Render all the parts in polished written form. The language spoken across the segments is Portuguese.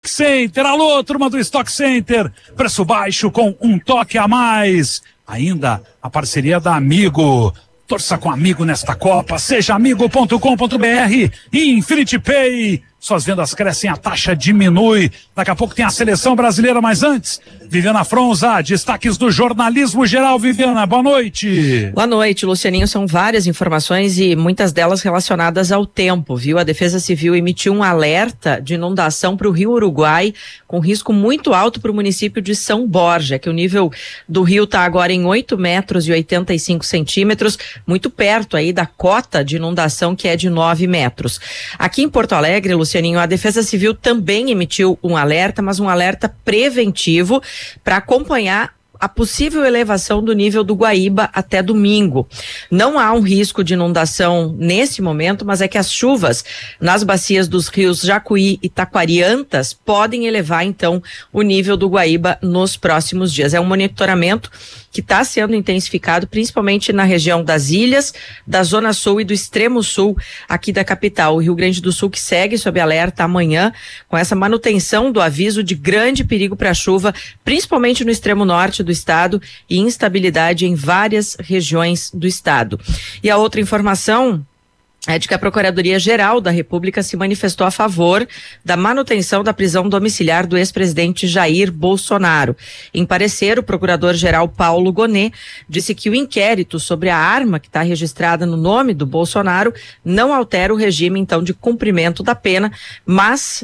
Stock Center. Alô, turma do Stock Center. Preço baixo com um toque a mais. Ainda a parceria da Amigo. Torça com Amigo nesta Copa. Seja amigo.com.br. Infinity Pay. Suas vendas crescem, a taxa diminui. Daqui a pouco tem a seleção brasileira, mas antes, Viviana Fronza, destaques do jornalismo geral. Viviana, boa noite. Boa noite, Lucianinho. São várias informações e muitas delas relacionadas ao tempo, viu? A Defesa Civil emitiu um alerta de inundação para o Rio Uruguai, com risco muito alto para o município de São Borja, que o nível do rio está agora em 8 metros e 85 centímetros, muito perto aí da cota de inundação, que é de 9 metros. Aqui em Porto Alegre, Lucianinho, a Defesa Civil também emitiu um alerta, mas um alerta preventivo para acompanhar a possível elevação do nível do Guaíba até domingo. Não há um risco de inundação nesse momento, mas é que as chuvas nas bacias dos rios Jacuí e Taquariantas podem elevar, então, o nível do Guaíba nos próximos dias. É um monitoramento que está sendo intensificado, principalmente na região das ilhas, da Zona Sul e do Extremo Sul aqui da capital. O Rio Grande do Sul que segue sob alerta amanhã, com essa manutenção do aviso de grande perigo para chuva, principalmente no extremo norte do estado, e instabilidade em várias regiões do estado. E a outra informação é de que a Procuradoria-Geral da República se manifestou a favor da manutenção da prisão domiciliar do ex-presidente Jair Bolsonaro. Em parecer, o procurador-geral Paulo Gonet disse que o inquérito sobre a arma que está registrada no nome do Bolsonaro não altera o regime, então, de cumprimento da pena, mas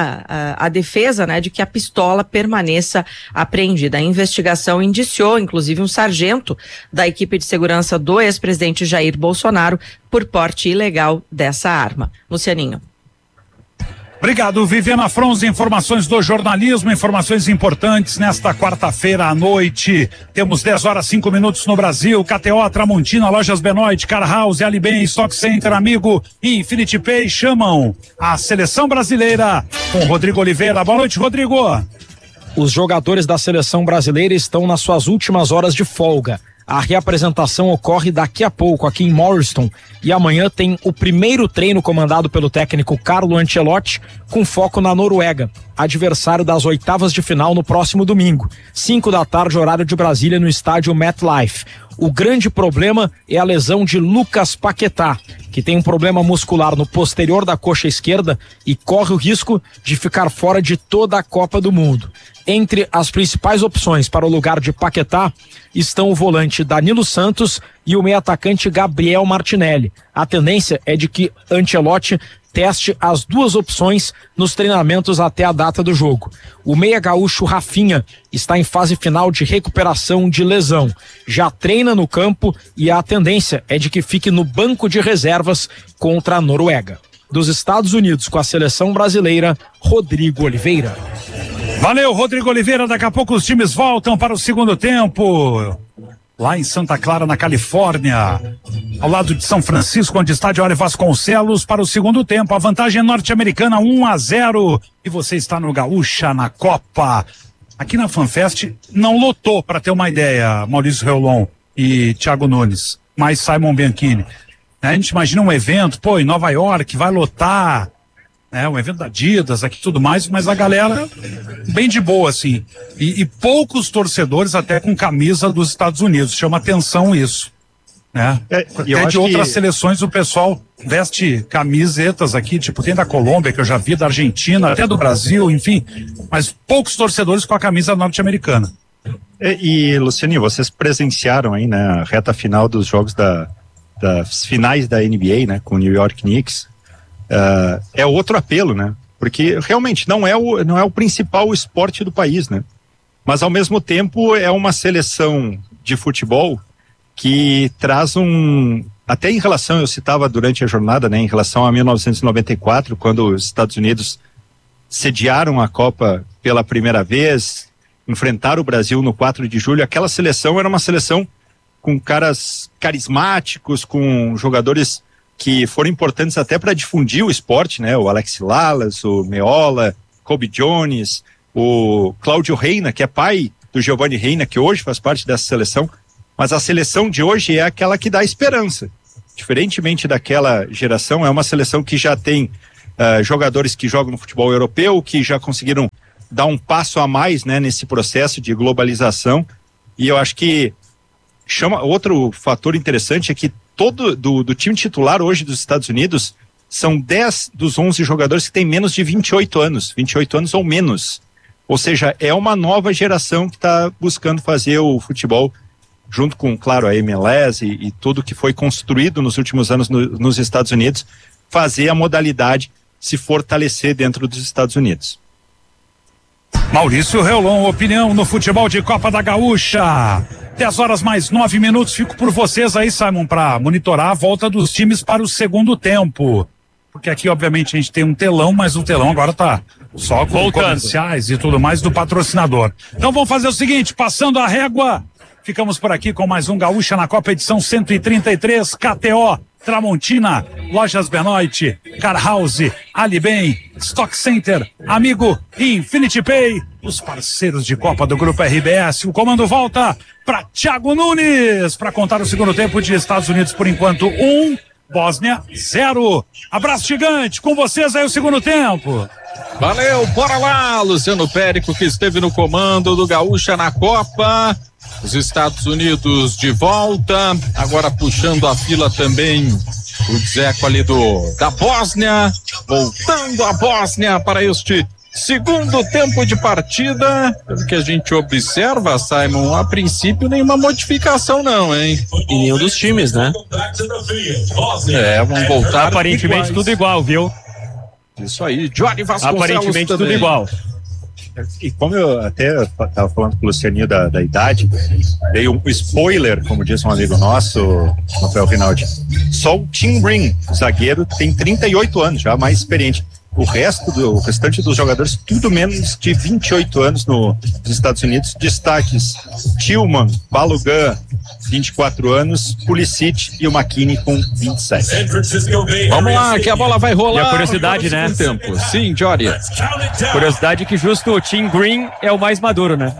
a defesa, né, de que a pistola permaneça apreendida. A investigação indiciou, inclusive, um sargento da equipe de segurança do ex-presidente Jair Bolsonaro por porte ilegal dessa arma. Lucianinho. Obrigado, Viviana Fronza. Informações do jornalismo, informações importantes nesta quarta-feira à noite. Temos 10h05 no Brasil. KTO, Tramontina, Lojas Benoit, Car House, Alibem, Stock Center, Amigo e Infinity Pay chamam a seleção brasileira com Rodrigo Oliveira. Boa noite, Rodrigo. Os jogadores da seleção brasileira estão nas suas últimas horas de folga. A reapresentação ocorre daqui a pouco aqui em Morriston e amanhã tem o primeiro treino comandado pelo técnico Carlo Ancelotti, com foco na Noruega, adversário das oitavas de final no próximo domingo, 5 da tarde, horário de Brasília, no estádio MetLife. O grande problema é a lesão de Lucas Paquetá, que tem um problema muscular no posterior da coxa esquerda e corre o risco de ficar fora de toda a Copa do Mundo. Entre as principais opções para o lugar de Paquetá estão o volante Danilo Santos e o meio-atacante Gabriel Martinelli. A tendência é de que Ancelotti teste as duas opções nos treinamentos até a data do jogo. O meia gaúcho Rafinha está em fase final de recuperação de lesão. Já treina no campo e a tendência é de que fique no banco de reservas contra a Noruega. Dos Estados Unidos com a seleção brasileira, Rodrigo Oliveira. Valeu, Rodrigo Oliveira. Daqui a pouco os times voltam para o segundo tempo. Lá em Santa Clara, na Califórnia, ao lado de São Francisco, onde está Diório Vasconcelos para o segundo tempo. A vantagem norte-americana 1-0. E você está no Gaúcha, na Copa. Aqui na FanFest não lotou, para ter uma ideia, Maurício Reolon e Thiago Nunes, mais Simon Bianchini. A gente imagina um evento, em Nova York, vai lotar, um evento da Adidas, aqui tudo mais, mas a galera bem de boa, assim. E poucos torcedores até com camisa dos Estados Unidos. Chama atenção isso, né? Até de outras seleções o pessoal veste camisetas aqui, tipo, tem da Colômbia, que eu já vi, da Argentina, até do Brasil, enfim. Mas poucos torcedores com a camisa norte-americana. E Lucianinho, vocês presenciaram aí, né, a reta final dos jogos das finais da NBA, né, com o New York Knicks. É outro apelo, né? Porque realmente não é o principal esporte do país, né? Mas ao mesmo tempo é uma seleção de futebol que traz até em relação, eu citava durante a jornada, né, em relação a 1994, quando os Estados Unidos sediaram a Copa pela primeira vez, enfrentaram o Brasil no 4 de julho, aquela seleção era uma seleção com caras carismáticos, com jogadores que foram importantes até para difundir o esporte, né? O Alex Lalas, o Meola, Kobe Jones, o Cláudio Reina, que é pai do Giovanni Reina, que hoje faz parte dessa seleção, mas a seleção de hoje é aquela que dá esperança. Diferentemente daquela geração, é uma seleção que já tem jogadores que jogam no futebol europeu, que já conseguiram dar um passo a mais, né, nesse processo de globalização. E eu acho que outro fator interessante é que todo do time titular hoje dos Estados Unidos são 10 dos 11 jogadores que têm menos de 28 anos ou menos. Ou seja, é uma nova geração que está buscando fazer o futebol, junto com, claro, a MLS e tudo que foi construído nos últimos anos nos Estados Unidos, fazer a modalidade se fortalecer dentro dos Estados Unidos. Maurício Reolon, opinião no futebol de Copa da Gaúcha. 10 horas mais 9 minutos, fico por vocês aí, Simon, para monitorar a volta dos times para o segundo tempo. Porque aqui, obviamente, a gente tem um telão, mas o telão agora tá só com comerciais e tudo mais do patrocinador. Então vamos fazer o seguinte, passando a régua, ficamos por aqui com mais um Gaúcha na Copa, edição 133, KTO, Tramontina, Lojas Benoit, Car House, Alibem, Stock Center, Amigo e Infinity Pay, os parceiros de Copa do Grupo RBS. O comando volta para Thiago Nunes para contar o segundo tempo de Estados Unidos, por enquanto 1, Bósnia 0. Abraço gigante, com vocês aí o segundo tempo. Valeu, bora lá, Luciano Périco, que esteve no comando do Gaúcha na Copa. Os Estados Unidos de volta, agora puxando a fila também o Dzeko ali da Bósnia, voltando a Bósnia para este segundo tempo de partida. Pelo que a gente observa, Simon, a princípio nenhuma modificação não, hein? E nenhum dos times, né? Vão voltar aparentemente iguais. Tudo igual, viu? Isso aí, Johnny Vasconcelos aparentemente também. Tudo igual. E como eu até estava falando com o Lucianinho da idade, veio um spoiler, como diz um amigo nosso, Rafael Rinaldi. Só o Tim Green, zagueiro, tem 38 anos, já mais experiente. O restante dos jogadores, tudo menos de 28 anos nos Estados Unidos. Destaques: Tillman, Balogun, 24 anos, Pulisic e o McKinney com 27. Vamos lá, que a bola vai rolar. E a curiosidade, né? Tempo. Sim, Jory. Curiosidade que justo o Tim Green é o mais maduro, né?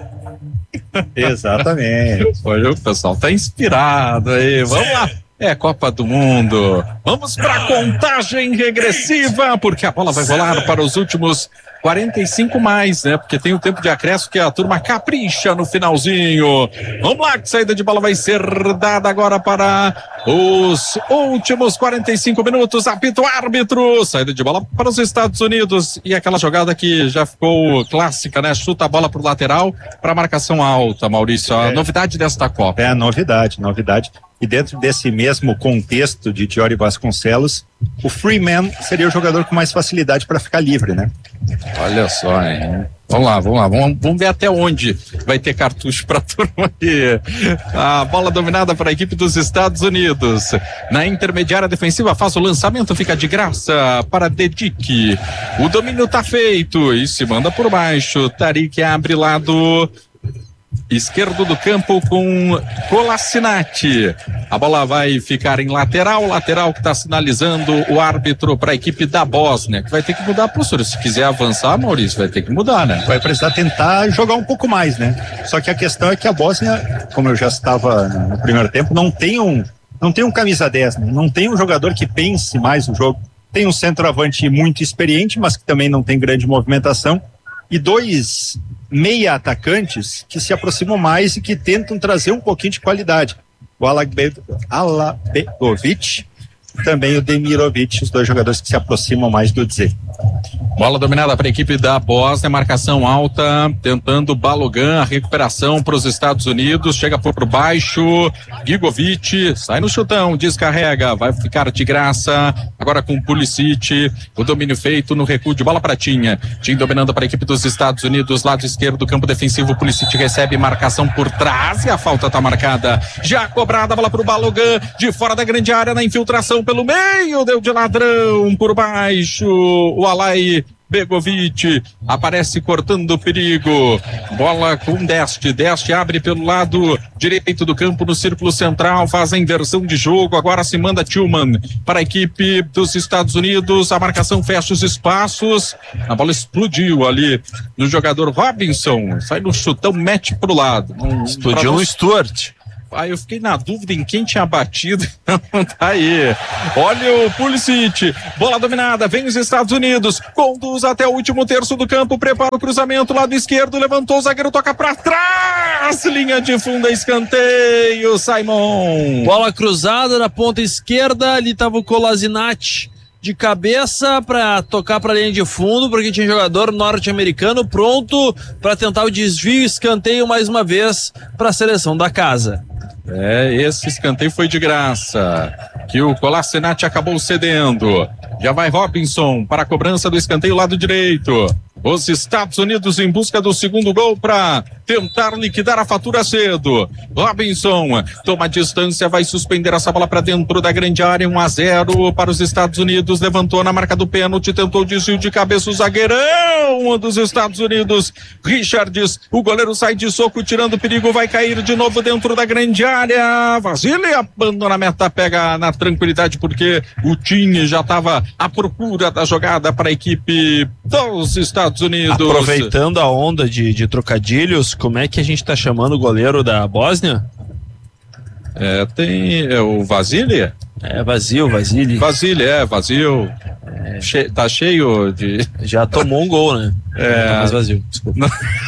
Exatamente. Hoje o pessoal tá inspirado aí. Vamos lá. É Copa do Mundo. Vamos para contagem regressiva, porque a bola vai rolar para os últimos 45 mais, né? Porque tem o tempo de acréscimo que a turma capricha no finalzinho. Vamos lá, que saída de bola vai ser dada agora para os últimos 45 minutos. Apita o árbitro. Saída de bola para os Estados Unidos. E aquela jogada que já ficou clássica, né? Chuta a bola pro lateral para marcação alta, Maurício. A novidade desta Copa. É a novidade. E dentro desse mesmo contexto de Jory Vasconcelos, o Freeman seria o jogador com mais facilidade para ficar livre, né? Olha só, hein? Vamos lá. Vamos ver até onde vai ter cartucho para a turma aí. A bola dominada para a equipe dos Estados Unidos. Na intermediária defensiva, faz o lançamento, fica de graça para Dedic. O domínio tá feito e se manda por baixo. Tariq abre lado esquerdo do campo com Kolasinac. A bola vai ficar em lateral que está sinalizando o árbitro para a equipe da Bósnia, que vai ter que mudar a postura. Se quiser avançar, Maurício, vai ter que mudar, né? Vai precisar tentar jogar um pouco mais, né? Só que a questão é que a Bósnia, como eu já estava no primeiro tempo, não tem um camisa 10, né? Não tem um jogador que pense mais no jogo. Tem um centroavante muito experiente, mas que também não tem grande movimentação, e 2 meia atacantes que se aproximam mais e que tentam trazer um pouquinho de qualidade. O Alabegovic, também o Demirovic, os 2 jogadores que se aproximam mais do Dzeko. Bola dominada para a equipe da Bósnia, marcação alta, tentando Balogun, a recuperação para os Estados Unidos, chega por baixo, Gigovic, sai no chutão, descarrega, vai ficar de graça, agora com Pulisic, o domínio feito no recuo de bola para Tinha dominando para a equipe dos Estados Unidos, lado esquerdo do campo defensivo, Pulisic recebe marcação por trás e a falta está marcada, já cobrada, bola para o Balogun, de fora da grande área, na infiltração pelo meio, deu de ladrão por baixo, o Alai Begovic aparece cortando o perigo, bola com Deste abre pelo lado direito do campo no círculo central, faz a inversão de jogo, agora se manda Tillman para a equipe dos Estados Unidos, a marcação fecha os espaços, a bola explodiu ali no jogador Robinson, sai no chutão, mete pro lado. Explodiu no Stuart. Aí eu fiquei na dúvida em quem tinha batido. Tá aí. Olha o Pulisic. Bola dominada. Vem os Estados Unidos. Conduz até o último terço do campo. Prepara o cruzamento. Lado esquerdo. Levantou o zagueiro. Toca pra trás. Linha de fundo. Escanteio. Simon. Bola cruzada na ponta esquerda. Ali tava o Kolasinac de cabeça para tocar para a linha de fundo, porque tinha jogador norte-americano pronto para tentar o desvio, escanteio mais uma vez para a seleção da casa. Esse escanteio foi de graça, que o Kolasinac acabou cedendo. Já vai Robinson para a cobrança do escanteio lado direito. Os Estados Unidos em busca do segundo gol para tentar liquidar a fatura cedo. Robinson toma distância, vai suspender essa bola para dentro da grande área. 1-0 para os Estados Unidos. Levantou na marca do pênalti, tentou desvio de cabeça o zagueirão dos Estados Unidos, Richards. O goleiro sai de soco, tirando o perigo, vai cair de novo dentro da grande área. Vasily abandona a meta, pega na tranquilidade, porque o time já estava à procura da jogada para a equipe dos Estados Unidos. Aproveitando a onda de trocadilhos, como é que a gente tá chamando o goleiro da Bósnia? Tem o Vasily? Vasily. Vasily. Tá cheio de... Já tomou um gol, né? Não tá mais vazio, desculpa.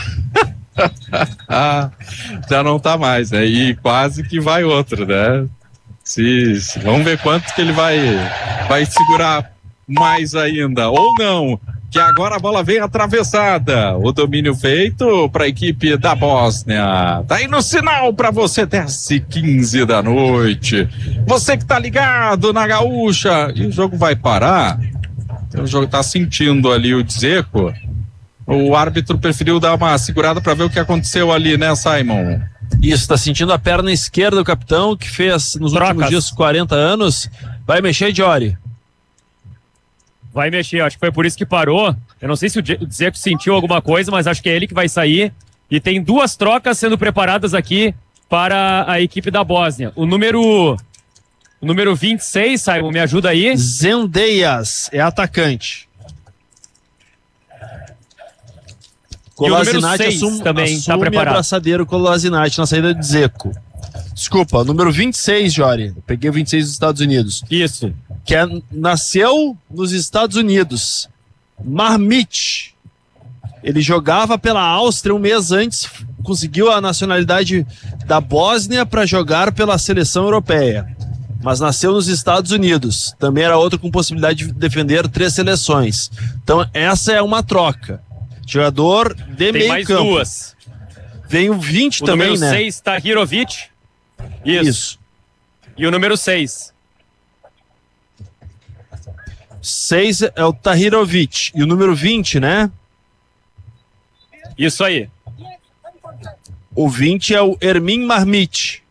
Já não tá mais, né? E quase que vai outro, né? Vamos ver quanto que ele vai segurar mais ainda, ou não. Que agora a bola vem atravessada. O domínio feito para a equipe da Bósnia. Tá aí no sinal para você, 10h15 da noite. Você que tá ligado na Gaúcha. E o jogo vai parar? O jogo tá sentindo ali o Dzeko. O árbitro preferiu dar uma segurada para ver o que aconteceu ali, né, Simon? Isso, tá sentindo a perna esquerda do capitão, que fez nos últimos dias 40 anos. Vai mexer, Jory? Vai mexer, acho que foi por isso que parou. Eu não sei se o Dzeko sentiu alguma coisa, mas acho que é ele que vai sair. E tem 2 trocas sendo preparadas aqui para a equipe da Bósnia. O número 26, Simon, me ajuda aí. Zendejas é atacante. E o número Kolasinac 6 também está preparado. Abraçadeiro Kolasinac na saída de Dzeko. Desculpa, número 26, Jory. Eu peguei o 26 dos Estados Unidos. Isso. Que nasceu nos Estados Unidos. Marmite. Ele jogava pela Áustria um mês antes, conseguiu a nacionalidade da Bósnia para jogar pela seleção europeia. Mas nasceu nos Estados Unidos. Também era outro com possibilidade de defender 3 seleções. Então essa é uma troca. Jogador de meio campo. Tem mais 2. Vem o 20 também, né? O número 6, Tahirovic. Isso. E o número 6. 6 é o Tahirovic. E o número 20, né? Isso aí. O 20 é o Ermin Marmite.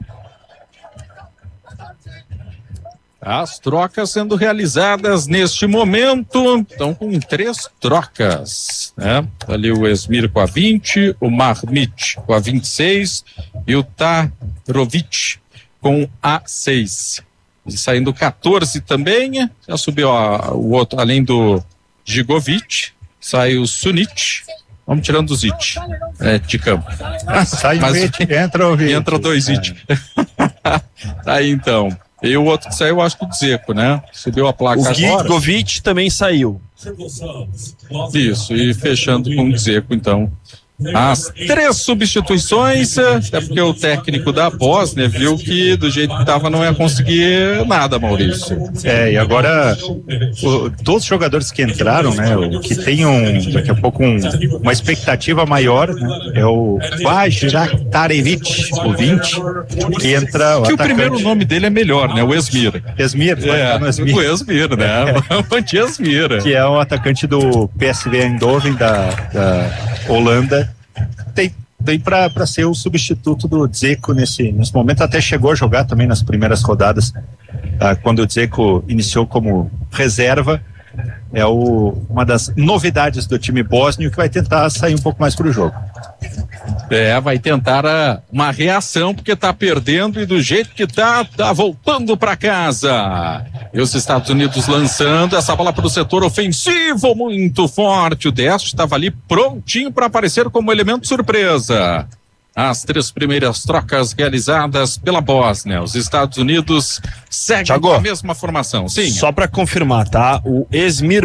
As trocas sendo realizadas neste momento. Estão com 3 trocas, né? Ali o Esmir com a 20, o Marmite com a 26 e o Tahirovic com a 6. E saindo 14 também, já subiu o outro, além do Gigovic, sai o Sunic. Vamos tirando o Zic de campo. Sai o Zic, entra o Zic. Entra 2 Zic. Aí então. E o outro que saiu, acho que o Dzeko, né? Subiu a placa agora. O Gigovic também saiu. Isso, e fechando com o Dzeko, então. As 3 substituições, é porque o técnico da Bósnia viu que do jeito que estava não ia conseguir nada, Maurício. E agora todos os jogadores que entraram, né, o que tem daqui a pouco uma expectativa maior, né, é o Bajraktarevic, o 20, que entra o que atacante. O primeiro nome dele é melhor, né, o Esmir. Esmir, o Esmir, né, o Esmir. Que é um atacante do PSV Eindhoven da Holanda. Tem para ser o substituto do Dzeko nesse momento, até chegou a jogar também nas primeiras rodadas, quando o Dzeko iniciou como reserva. É uma das novidades do time bósnio, que vai tentar sair um pouco mais para o jogo. Vai tentar uma reação, porque tá perdendo e do jeito que tá voltando para casa. E os Estados Unidos lançando essa bola para o setor ofensivo muito forte. O Dest estava ali prontinho para aparecer como elemento surpresa. as 3 primeiras trocas realizadas pela Bósnia. Os Estados Unidos seguem Thiago, com a mesma formação. Sim. Só para confirmar, tá? O Esmir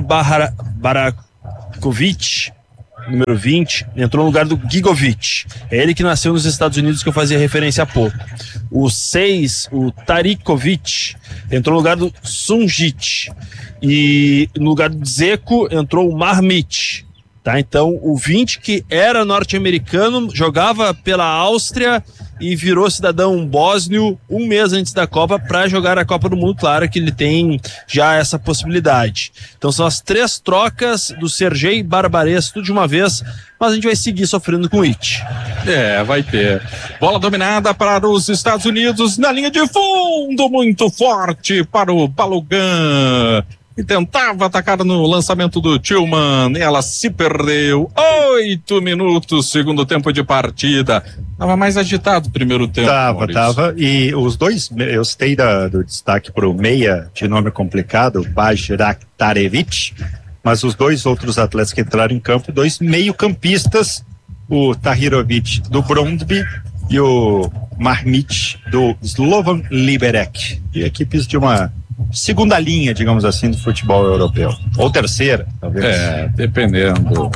Barakovic, número 20, entrou no lugar do Gigovic. É ele que nasceu nos Estados Unidos, que eu fazia referência há pouco. O 6, o Tarikovic, entrou no lugar do Sunjic. E no lugar do Dzeko entrou o Marmit. Tá, então o 20, que era norte-americano, jogava pela Áustria e virou cidadão bósnio um mês antes da Copa para jogar a Copa do Mundo. Claro que ele tem já essa possibilidade. Então são as 3 trocas do Sergei Barbares, tudo de uma vez, mas a gente vai seguir sofrendo com it. Vai ter. Bola dominada para os Estados Unidos na linha de fundo, muito forte para o Balogun. E tentava atacar no lançamento do Tillman, ela se perdeu. 8 minutos, segundo tempo de partida. Tava mais agitado o primeiro tempo. Tava. E os dois, eu citei do destaque pro meia, de nome complicado, Bajraktarevic, mas os 2 outros atletas que entraram em campo, 2 meio-campistas, o Tahirovic do Brondby e o Marmit do Slovan Liberec. E equipes de uma segunda linha, digamos assim, do futebol europeu. Ou terceira, talvez. Dependendo.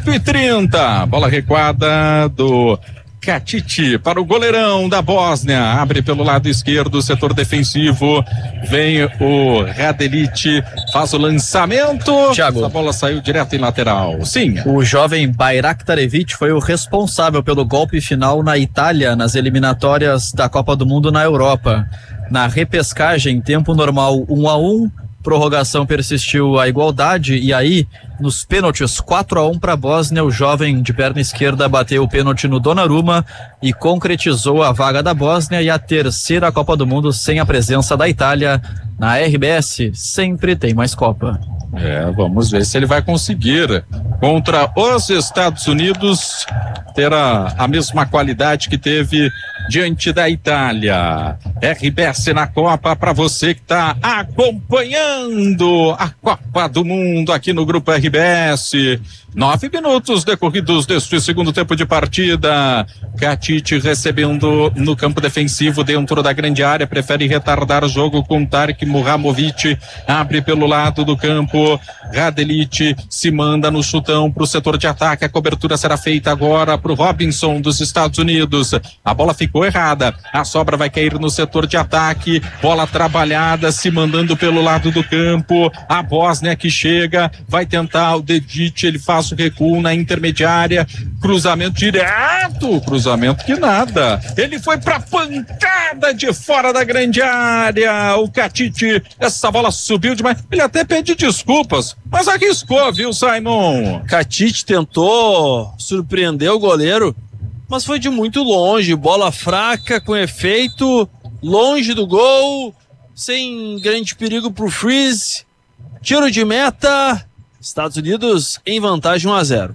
8h30, bola recuada do Katic para o goleirão da Bósnia. Abre pelo lado esquerdo, setor defensivo. Vem o Radelic, faz o lançamento. Thiago, a bola saiu direto em lateral. Sim. O jovem Bajraktarevic foi o responsável pelo golpe final na Itália, nas eliminatórias da Copa do Mundo na Europa. Na repescagem, tempo normal 1-1, prorrogação persistiu a igualdade e aí, nos pênaltis 4-1 para a Bósnia, o jovem de perna esquerda bateu o pênalti no Donnarumma e concretizou a vaga da Bósnia e a terceira Copa do Mundo sem a presença da Itália. Na RBS, sempre tem mais Copa. Vamos ver se ele vai conseguir contra os Estados Unidos ter a mesma qualidade que teve diante da Itália. RBS na Copa para você que está acompanhando a Copa do Mundo aqui no Grupo RBS. 9 minutos decorridos deste segundo tempo de partida. Katic recebendo no campo defensivo dentro da grande área, prefere retardar o jogo com Tarek Muhamovic, abre pelo lado do campo. Radelic se manda no chutão para o setor de ataque, a cobertura será feita agora para o Robinson dos Estados Unidos. A bola ficou errada, a sobra vai cair no setor de ataque, bola trabalhada, se mandando pelo lado do campo. A Bósnia que chega, vai tentar o Dedic, ele faz o recuo na intermediária, cruzamento direto, cruzamento que nada, ele foi pra pancada de fora da grande área. O Katic, essa bola subiu demais, ele até pede desculpas, mas arriscou, viu, Simon? Katic tentou surpreender o goleiro, mas foi de muito longe, bola fraca, com efeito, longe do gol, sem grande perigo pro Freeze. Tiro de meta, Estados Unidos em vantagem 1-0.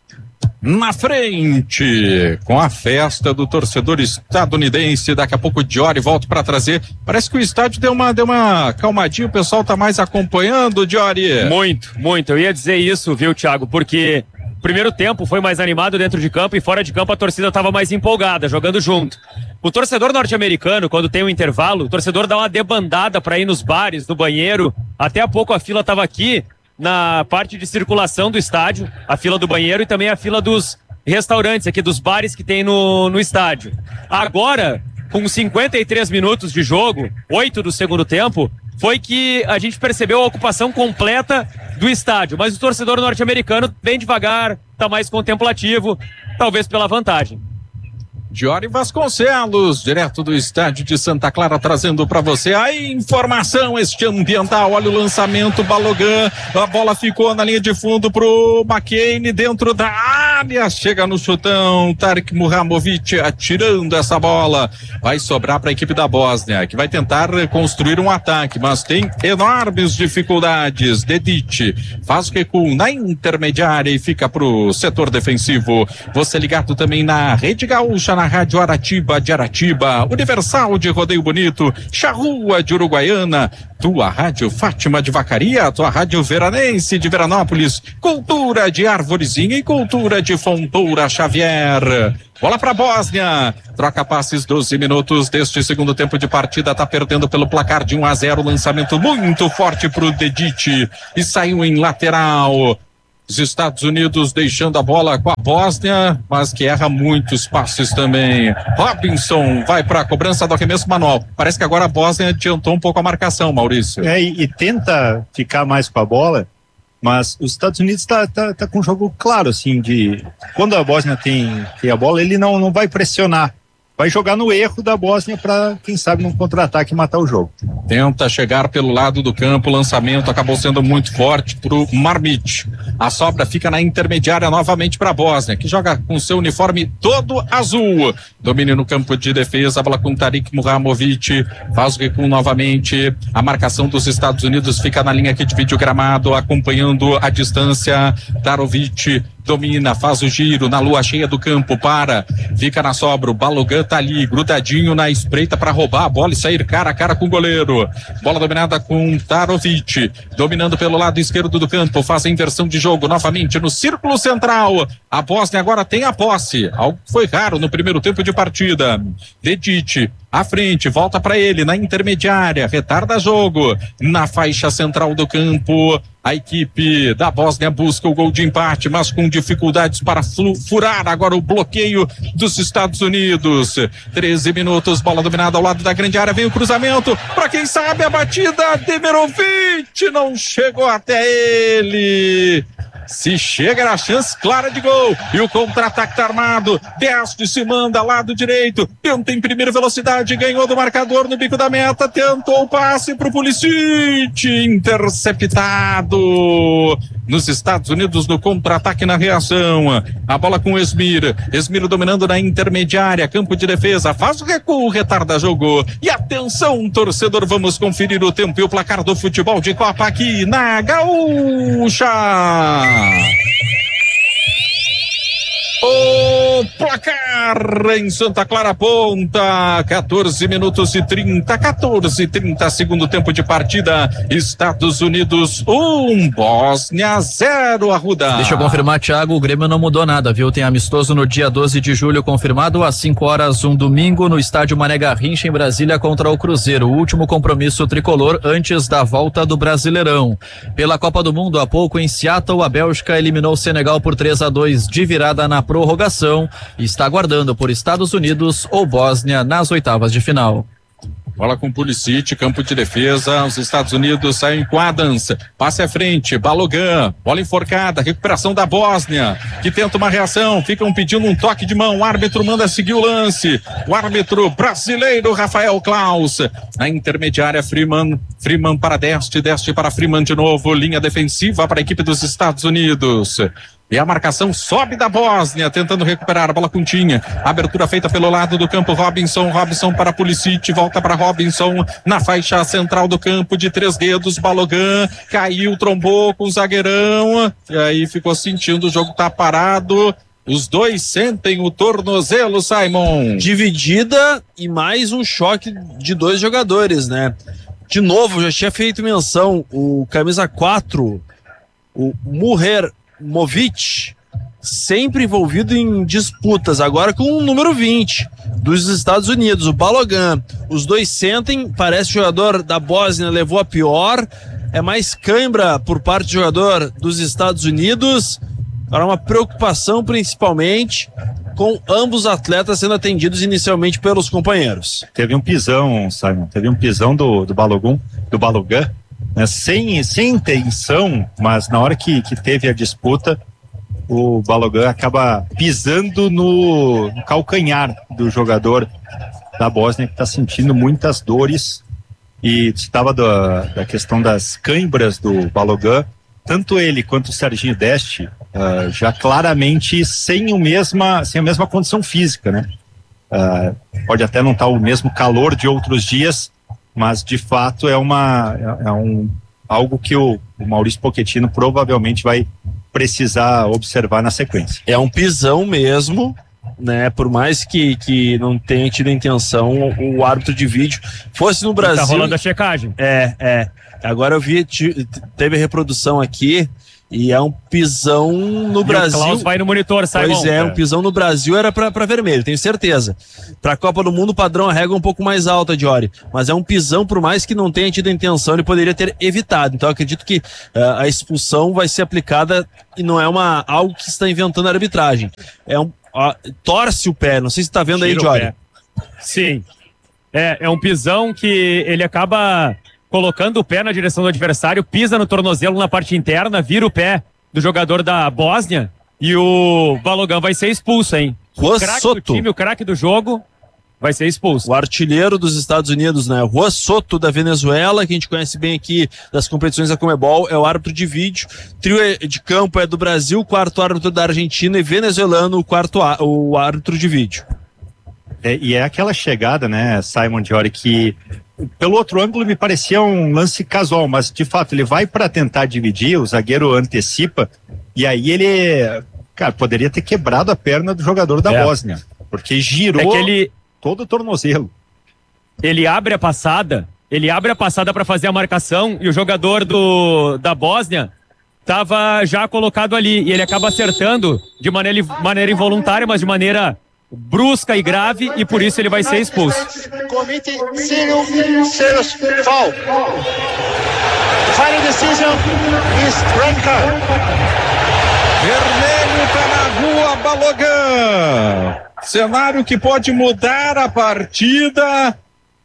Na frente, com a festa do torcedor estadunidense. Daqui a pouco o Diori volta para trazer. Parece que o estádio deu uma calmadinha, o pessoal tá mais acompanhando, Diori. Muito. Eu ia dizer isso, viu, Thiago? Porque o primeiro tempo foi mais animado dentro de campo e fora de campo a torcida estava mais empolgada, jogando junto. O torcedor norte-americano, quando tem um intervalo, o torcedor dá uma debandada para ir nos bares, no banheiro. Até há pouco a fila estava aqui na parte de circulação do estádio, a fila do banheiro e também a fila dos restaurantes aqui, dos bares que tem no estádio. Agora, com 53 minutos de jogo, 8 do segundo tempo, foi que a gente percebeu a ocupação completa do estádio. Mas o torcedor norte-americano vem devagar, tá mais contemplativo, talvez pela vantagem. Diori Vasconcelos, direto do estádio de Santa Clara, trazendo para você a informação, este ambiental. Olha o lançamento, Balogun, a bola ficou na linha de fundo pro McCain, dentro da área, chega no chutão, Tarek Muhamovic atirando essa bola, vai sobrar para a equipe da Bósnia, que vai tentar construir um ataque, mas tem enormes dificuldades. Dedic faz recuo na intermediária e fica pro setor defensivo. Você ligado também na Rede Gaúcha, na Rádio Aratiba de Aratiba, Universal de Rodeio Bonito, Charrua de Uruguaiana, tua Rádio Fátima de Vacaria, tua Rádio Veranense de Veranópolis, Cultura de Arvorezinha e Cultura de Fontoura Xavier. Bola para Bósnia. Troca passes, 12 minutos deste segundo tempo de partida. Tá perdendo pelo placar de 1-0. Lançamento muito forte pro Dedić e saiu em lateral. Os Estados Unidos deixando a bola com a Bósnia, mas que erra muitos passes também. Robinson vai para a cobrança do arremesso manual. Parece que agora a Bósnia adiantou um pouco a marcação, Maurício. E tenta ficar mais com a bola, mas os Estados Unidos tá com um jogo claro, assim, de quando a Bósnia tem a bola, ele não vai pressionar. Vai jogar no erro da Bósnia para, quem sabe, num contra-ataque matar o jogo. Tenta chegar pelo lado do campo, o lançamento acabou sendo muito forte pro Marmic. A sobra fica na intermediária novamente para a Bósnia, que joga com seu uniforme todo azul. Domínio no campo de defesa, a bola com Tarik Muhamovic, faz o recuo novamente. A marcação dos Estados Unidos fica na linha que divide o gramado, acompanhando a distância. Darovic domina, faz o giro na lua cheia do campo, fica na sobra, o Balogun tá ali, grudadinho na espreita para roubar a bola e sair cara a cara com o goleiro. Bola dominada com Darovic, dominando pelo lado esquerdo do campo, faz a inversão de jogo novamente no círculo central. A Bósnia agora tem a posse, algo que foi raro no primeiro tempo de partida. Dedić à frente, volta para ele na intermediária, retarda jogo na faixa central do campo. A equipe da Bósnia busca o gol de empate, mas com dificuldades para furar agora o bloqueio dos Estados Unidos. 13 minutos, bola dominada ao lado da grande área, vem o cruzamento, para quem sabe a batida, Demirovic não chegou até ele. Se chega na chance clara de gol e o contra-ataque tá armado, desce, se manda lado direito, tenta em primeira velocidade, ganhou do marcador no bico da meta, tentou o passe pro Pulisic, interceptado nos Estados Unidos no contra-ataque na reação. A bola com Esmir dominando na intermediária, campo de defesa, faz o recuo, retarda jogo e atenção torcedor, vamos conferir o tempo e o placar do futebol de Copa aqui na Gaúcha. O placar em Santa Clara Ponta, 14 minutos e 30, segundo tempo de partida. Estados Unidos 1, Bósnia 0, Arruda. Deixa eu confirmar, Thiago, o Grêmio não mudou nada, viu? Tem amistoso no dia 12 de julho confirmado, às 5 horas, um domingo, no estádio Mané Garrincha, em Brasília, contra o Cruzeiro. O último compromisso tricolor antes da volta do Brasileirão. Pela Copa do Mundo, há pouco, em Seattle, a Bélgica eliminou o Senegal por 3-2 de virada na prorrogação e está aguardando por Estados Unidos ou Bósnia nas oitavas de final. Bola com Pulisic, campo de defesa, os Estados Unidos saem com Adams, passe à frente, Balogun, bola enforcada, recuperação da Bósnia, que tenta uma reação, ficam pedindo um toque de mão, o árbitro manda seguir o lance, o árbitro brasileiro Rafael Klaus, na intermediária Freeman para Deste para Freeman de novo, linha defensiva para a equipe dos Estados Unidos. E a marcação sobe da Bósnia, tentando recuperar a bola com Tinha. Abertura feita pelo lado do campo, Robinson para Pulisic, volta para Robinson na faixa central do campo de 3 dedos, Balogun caiu, trombou com o zagueirão, e aí ficou sentindo, o jogo tá parado. Os dois sentem o tornozelo, Simon. Dividida e mais um choque de 2 jogadores, né? De novo, já tinha feito menção, o camisa 4, o Muhamovic, sempre envolvido em disputas, agora com o número 20 dos Estados Unidos, o Balogun. Os dois sentem, parece que o jogador da Bósnia levou a pior, é mais cãibra por parte do jogador dos Estados Unidos. Era uma preocupação principalmente com ambos atletas sendo atendidos inicialmente pelos companheiros. Teve um pisão, Simon, do Balogun, né, sem intenção, mas na hora que teve a disputa, o Balogun acaba pisando no calcanhar do jogador da Bósnia, que está sentindo muitas dores, e estava da questão das câimbras do Balogun, tanto ele quanto o Serginho Deste, já claramente sem a mesma condição física, né? Pode até não estar o mesmo calor de outros dias, mas de fato é algo que o Maurício Pochettino provavelmente vai precisar observar na sequência. É um pisão mesmo, né? Por mais que não tenha tido a intenção, o árbitro de vídeo fosse no Brasil. Tá rolando a checagem. Agora eu vi, teve a reprodução aqui E é um pisão no Brasil. O Klaus vai no monitor, Simon. Pois é, um pisão no Brasil era pra vermelho, tenho certeza. Pra Copa do Mundo, o padrão, a regra é um pouco mais alta, Diori. Mas é um pisão, por mais que não tenha tido a intenção, ele poderia ter evitado. Então eu acredito que a expulsão vai ser aplicada e não é algo que está inventando a arbitragem. Torce o pé, não sei se tá vendo aí, Diori. Sim. É um pisão que ele acaba colocando o pé na direção do adversário, pisa no tornozelo na parte interna, vira o pé do jogador da Bósnia e o Balogun vai ser expulso, hein? O craque do time, o craque do jogo, vai ser expulso. O artilheiro dos Estados Unidos, né? Juan Soto, da Venezuela, que a gente conhece bem aqui das competições da Conmebol, é o árbitro de vídeo. Trio de campo é do Brasil, o quarto árbitro da Argentina e venezuelano, o árbitro de vídeo. E é aquela chegada, né, Simon, Diori, que pelo outro ângulo me parecia um lance casual, mas de fato ele vai para tentar dividir, o zagueiro antecipa, e aí ele, cara, poderia ter quebrado a perna do jogador da Bósnia, porque girou todo o tornozelo. Ele abre a passada para fazer a marcação e o jogador da Bósnia estava já colocado ali e ele acaba acertando de maneira involuntária, mas de maneira brusca e grave, e por isso ele vai ser expulso. Vermelho tá na rua, Balogun. Cenário que pode mudar a partida.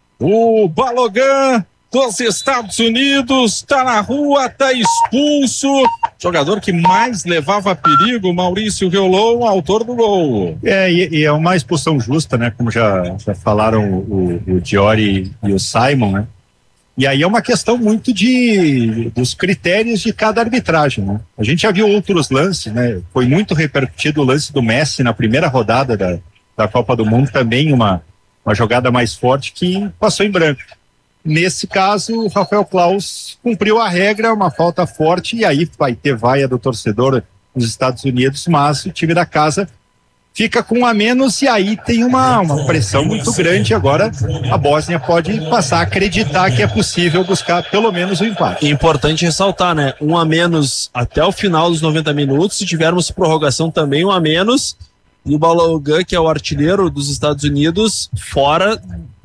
O Balogun dos Estados Unidos tá na rua, tá expulso. Jogador que mais levava perigo, Maurício Riolon, autor do gol. E é uma expulsão justa, né? Como já falaram o Diori e o Simon, né? E aí é uma questão muito dos critérios de cada arbitragem, né? A gente já viu outros lances, né? Foi muito repercutido o lance do Messi na primeira rodada da Copa do Mundo, também uma jogada mais forte que passou em branco. Nesse caso, o Rafael Klaus cumpriu a regra, uma falta forte, e aí vai ter vaia do torcedor nos Estados Unidos, mas o time da casa fica com um a menos, e aí tem uma pressão muito grande. Agora a Bósnia pode passar a acreditar que é possível buscar pelo menos o empate. Importante ressaltar, né? Um a menos até o final dos 90 minutos, se tivermos prorrogação também um a menos, e o Balogun, que é o artilheiro dos Estados Unidos, fora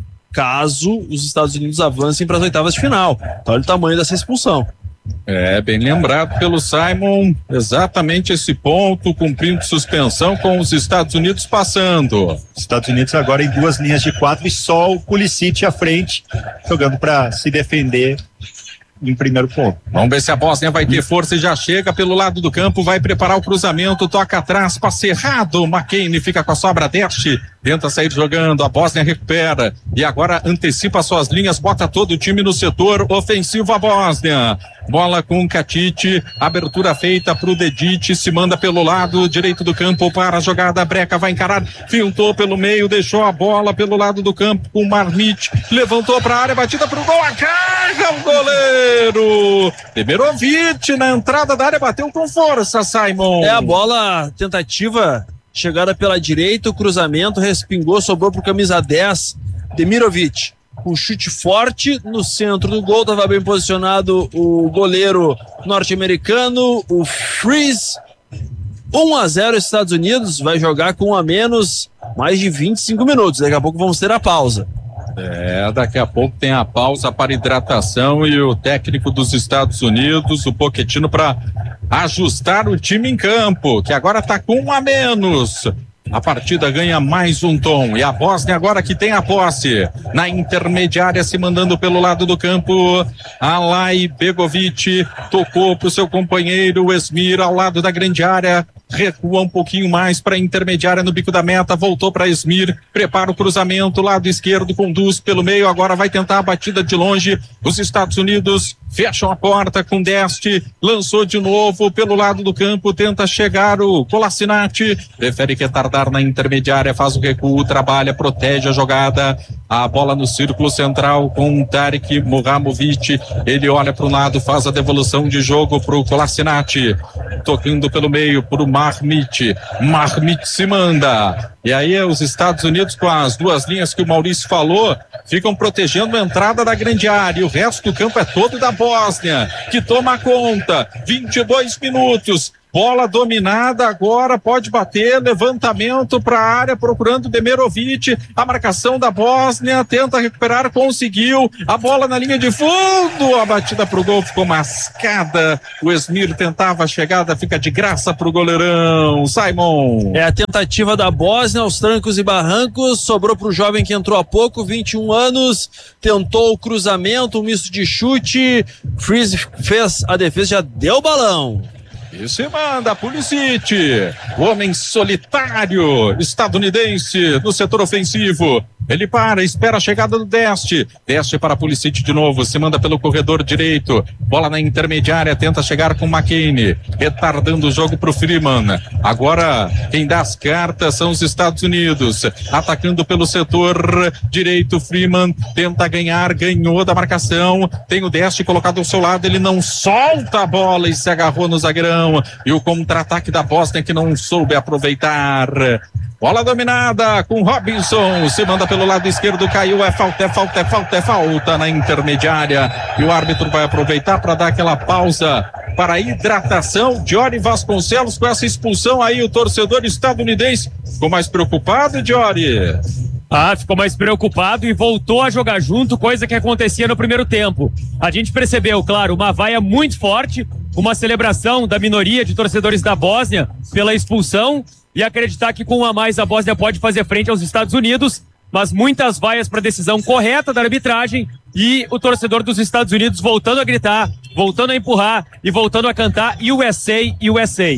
caso os Estados Unidos avancem para as oitavas de final. Então olha o tamanho dessa expulsão. Bem lembrado pelo Simon, exatamente esse ponto, cumprindo suspensão com os Estados Unidos passando. Os Estados Unidos agora em 2 linhas de 4 e só o Pulisic à frente, jogando para se defender em primeiro ponto. Vamos ver se a Bósnia vai ter força e já chega pelo lado do campo, vai preparar o cruzamento, toca atrás, passe errado, McKennie fica com a sobra, desce, tenta sair jogando, a Bósnia recupera e agora antecipa suas linhas, bota todo o time no setor ofensivo a Bósnia. Bola com o Katic, abertura feita pro Dedic, se manda pelo lado direito do campo para a jogada, Breca vai encarar, fintou pelo meio, deixou a bola pelo lado do campo com o Marmite, levantou para a área, batida pro gol, a carga o goleiro Demirovic na entrada da área, bateu com força, Simon. A bola, tentativa, chegada pela direita, o cruzamento, respingou, sobrou pro camisa 10, Demirovic. Um chute forte no centro do gol, estava bem posicionado o goleiro norte-americano, o Freeze. 1-0 Estados Unidos, vai jogar com 1 a menos, mais de 25 minutos. Daqui a pouco vamos ter a pausa. Daqui a pouco tem a pausa para hidratação e o técnico dos Estados Unidos, o Pochettino, para ajustar o time em campo, que agora está com 1 a menos. A partida ganha mais um tom e a Bósnia agora que tem a posse na intermediária, se mandando pelo lado do campo. Alay Begovic tocou para o seu companheiro Esmir ao lado da grande área, recua um pouquinho mais para a intermediária no bico da meta, voltou para Esmir, prepara o cruzamento, lado esquerdo, conduz pelo meio, agora vai tentar a batida de longe. Os Estados Unidos fecham a porta com Deste, lançou de novo pelo lado do campo, tenta chegar o Kolasinac, prefere retardar na intermediária, faz o recuo, trabalha, protege a jogada, A bola no círculo central com o Tarek Muhamovic. Ele olha para um lado, faz a devolução de jogo para o Kolasinac. Tocando pelo meio para o Marmite. Marmite se manda. E aí os Estados Unidos, com as duas linhas que o Maurício falou, ficam protegendo a entrada da grande área. E o resto do campo é todo da Bósnia, que toma conta. 22 minutos. Bola dominada agora, pode bater, levantamento para a área, procurando Demirovic, a marcação da Bósnia, tenta recuperar, conseguiu, a bola na linha de fundo, a batida pro gol ficou mascada, o Esmir tentava a chegada, fica de graça pro goleirão, Simon. É a tentativa da Bósnia aos trancos e barrancos, sobrou pro jovem que entrou há pouco, 21 anos, tentou o cruzamento, um misto de chute, Freeze fez a defesa, já deu o balão. E se manda Pulisic, o homem solitário estadunidense no setor ofensivo. Ele para, espera a chegada do Deste para Pulisic de novo, se manda pelo corredor direito, bola na intermediária, tenta chegar com McKennie, retardando o jogo pro Freeman. Agora quem dá as cartas são os Estados Unidos, atacando pelo setor direito. Freeman tenta ganhar, ganhou da marcação, tem o Deste colocado ao seu lado, ele não solta a bola e se agarrou no zagueirão. E o contra-ataque da Bósnia que não soube aproveitar. Bola dominada com Robinson, se manda pelo lado esquerdo, caiu, é falta na intermediária, e o árbitro vai aproveitar para dar aquela pausa para hidratação. Diori Vasconcelos, com essa expulsão aí, o torcedor estadunidense ficou mais preocupado, Diori? Ficou mais preocupado e voltou a jogar junto, coisa que acontecia no primeiro tempo. A gente percebeu, claro, uma vaia muito forte, uma celebração da minoria de torcedores da Bósnia pela expulsão, e acreditar que com um a mais a Bósnia pode fazer frente aos Estados Unidos, mas muitas vaias para a decisão correta da arbitragem, e o torcedor dos Estados Unidos voltando a gritar, voltando a empurrar e voltando a cantar USA, USA.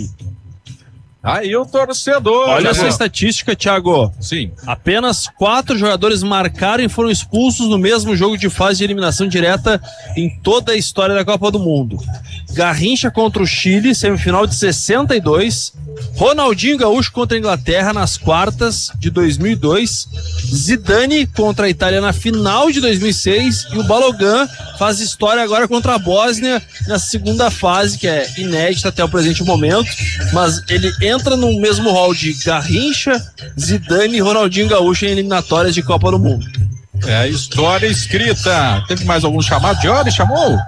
Aí o torcedor. Olha essa estatística, Thiago. Sim. Apenas 4 jogadores marcaram e foram expulsos no mesmo jogo de fase de eliminação direta em toda a história da Copa do Mundo. Garrincha contra o Chile, semifinal de 62. Ronaldinho Gaúcho contra a Inglaterra nas quartas de 2002. Zidane contra a Itália na final de 2006. E o Balogun faz história agora contra a Bósnia na segunda fase, que é inédita até o presente momento. Mas ele entra no mesmo hall de Garrincha, Zidane e Ronaldinho Gaúcho em eliminatórias de Copa do Mundo. É a história escrita. Teve mais algum chamado? Diori chamou?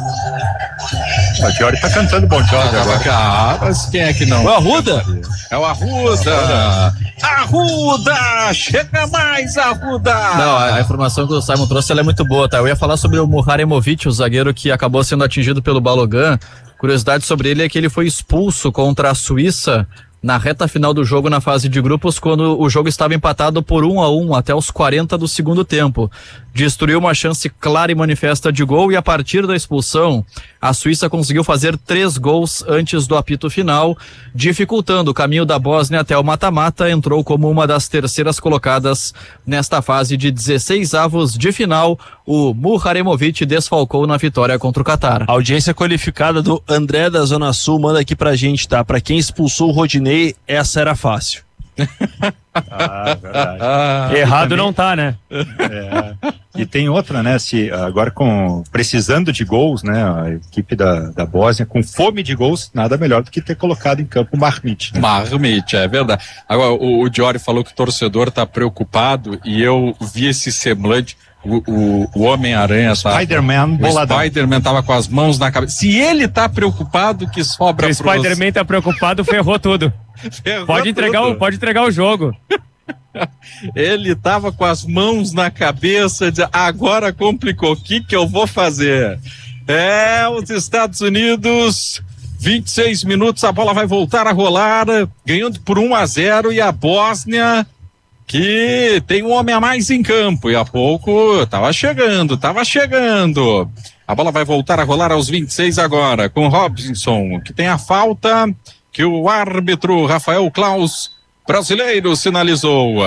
O Diori tá cantando Bom Jovi agora. Mas quem é que não? O Arruda? É o Arruda. Arruda! Chega mais, Arruda! Não, a informação que o Simon trouxe ela é muito boa, tá? Eu ia falar sobre o Muharemovic, o zagueiro que acabou sendo atingido pelo Balogun. Curiosidade sobre ele é que ele foi expulso contra a Suíça na reta final do jogo na fase de grupos, quando o jogo estava empatado por 1-1 até os 40 do segundo tempo. Destruiu uma chance clara e manifesta de gol, e a partir da expulsão, a Suíça conseguiu fazer 3 gols antes do apito final, dificultando o caminho da Bósnia até o mata-mata. Entrou como uma das terceiras colocadas nesta fase de 16avos de final. O Muharemovic desfalcou na vitória contra o Catar. A audiência qualificada do André da Zona Sul manda aqui pra gente, tá? Pra quem expulsou o Rodinei, essa era fácil. Verdade. Errado também, não tá, né? E tem outra, né? Agora precisando de gols, né? A equipe da Bósnia, com fome de gols, nada melhor do que ter colocado em campo o Marmite. Né? Marmite, é verdade. Agora, o Diori falou que o torcedor tá preocupado, e eu vi esse semblante. O Homem-Aranha tá. Spider-Man boladão. O Spider-Man tava com as mãos na cabeça. Se ele tá preocupado, que sobra Se o Spider-Man tá preocupado, ferrou tudo. Pode entregar o jogo. Ele tava com as mãos na cabeça, dizendo, agora complicou, o que eu vou fazer? Os Estados Unidos, 26 minutos, a bola vai voltar a rolar, ganhando por 1-0, e a Bósnia, que tem um homem a mais em campo, e há pouco tava chegando. A bola vai voltar a rolar aos 26 agora, com Robinson, que tem a falta que o árbitro Rafael Klaus, brasileiro, sinalizou.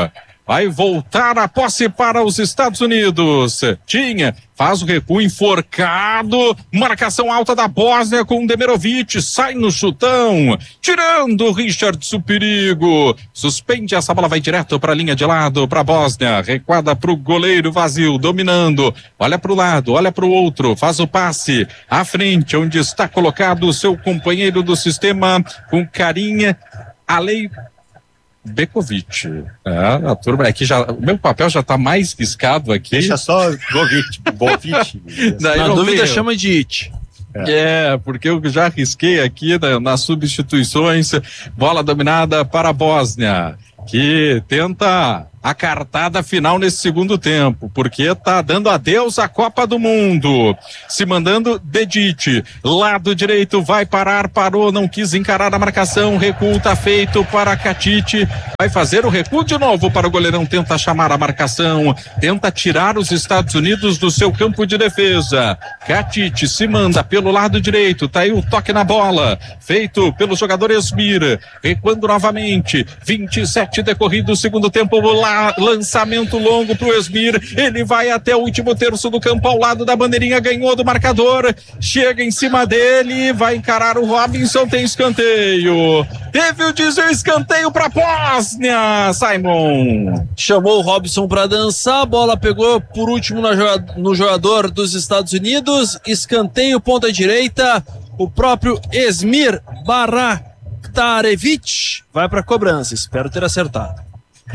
vai voltar a posse para os Estados Unidos. Faz o recuo enforcado, marcação alta da Bósnia com Demirovic, sai no chutão, tirando o Richardson, perigo, suspende, essa bola vai direto para a linha de lado, para a Bósnia, recuada para o goleiro Vasil, dominando, olha para o lado, olha para o outro, faz o passe, à frente, onde está colocado o seu companheiro do sistema, com carinha, Alei Bekovic. A turma aqui já, o meu papel já tá mais riscado aqui. Deixa só Bovic. Na dúvida chama de It. Porque eu já risquei aqui nas substituições. Bola dominada para a Bósnia, que tenta a cartada final nesse segundo tempo, porque tá dando adeus à Copa do Mundo. Se mandando Dedic, lado direito, vai parar, parou, não quis encarar a marcação, recuo tá feito para Katic, vai fazer o recuo de novo para o goleirão, tenta chamar a marcação, tenta tirar os Estados Unidos do seu campo de defesa. Katic se manda pelo lado direito, tá aí o toque na bola, feito pelo jogador Esmir, recuando novamente, 27 decorrido, segundo tempo, lançamento longo pro Esmir, ele vai até o último terço do campo ao lado da bandeirinha, ganhou do marcador, chega em cima dele, vai encarar o Robinson, tem escanteio, teve o escanteio pra Bósnia, Simon. Chamou o Robinson pra dançar, a bola pegou por último no jogador dos Estados Unidos, escanteio, ponta direita, o próprio Esmir Baraktarevic vai pra cobrança, espero ter acertado.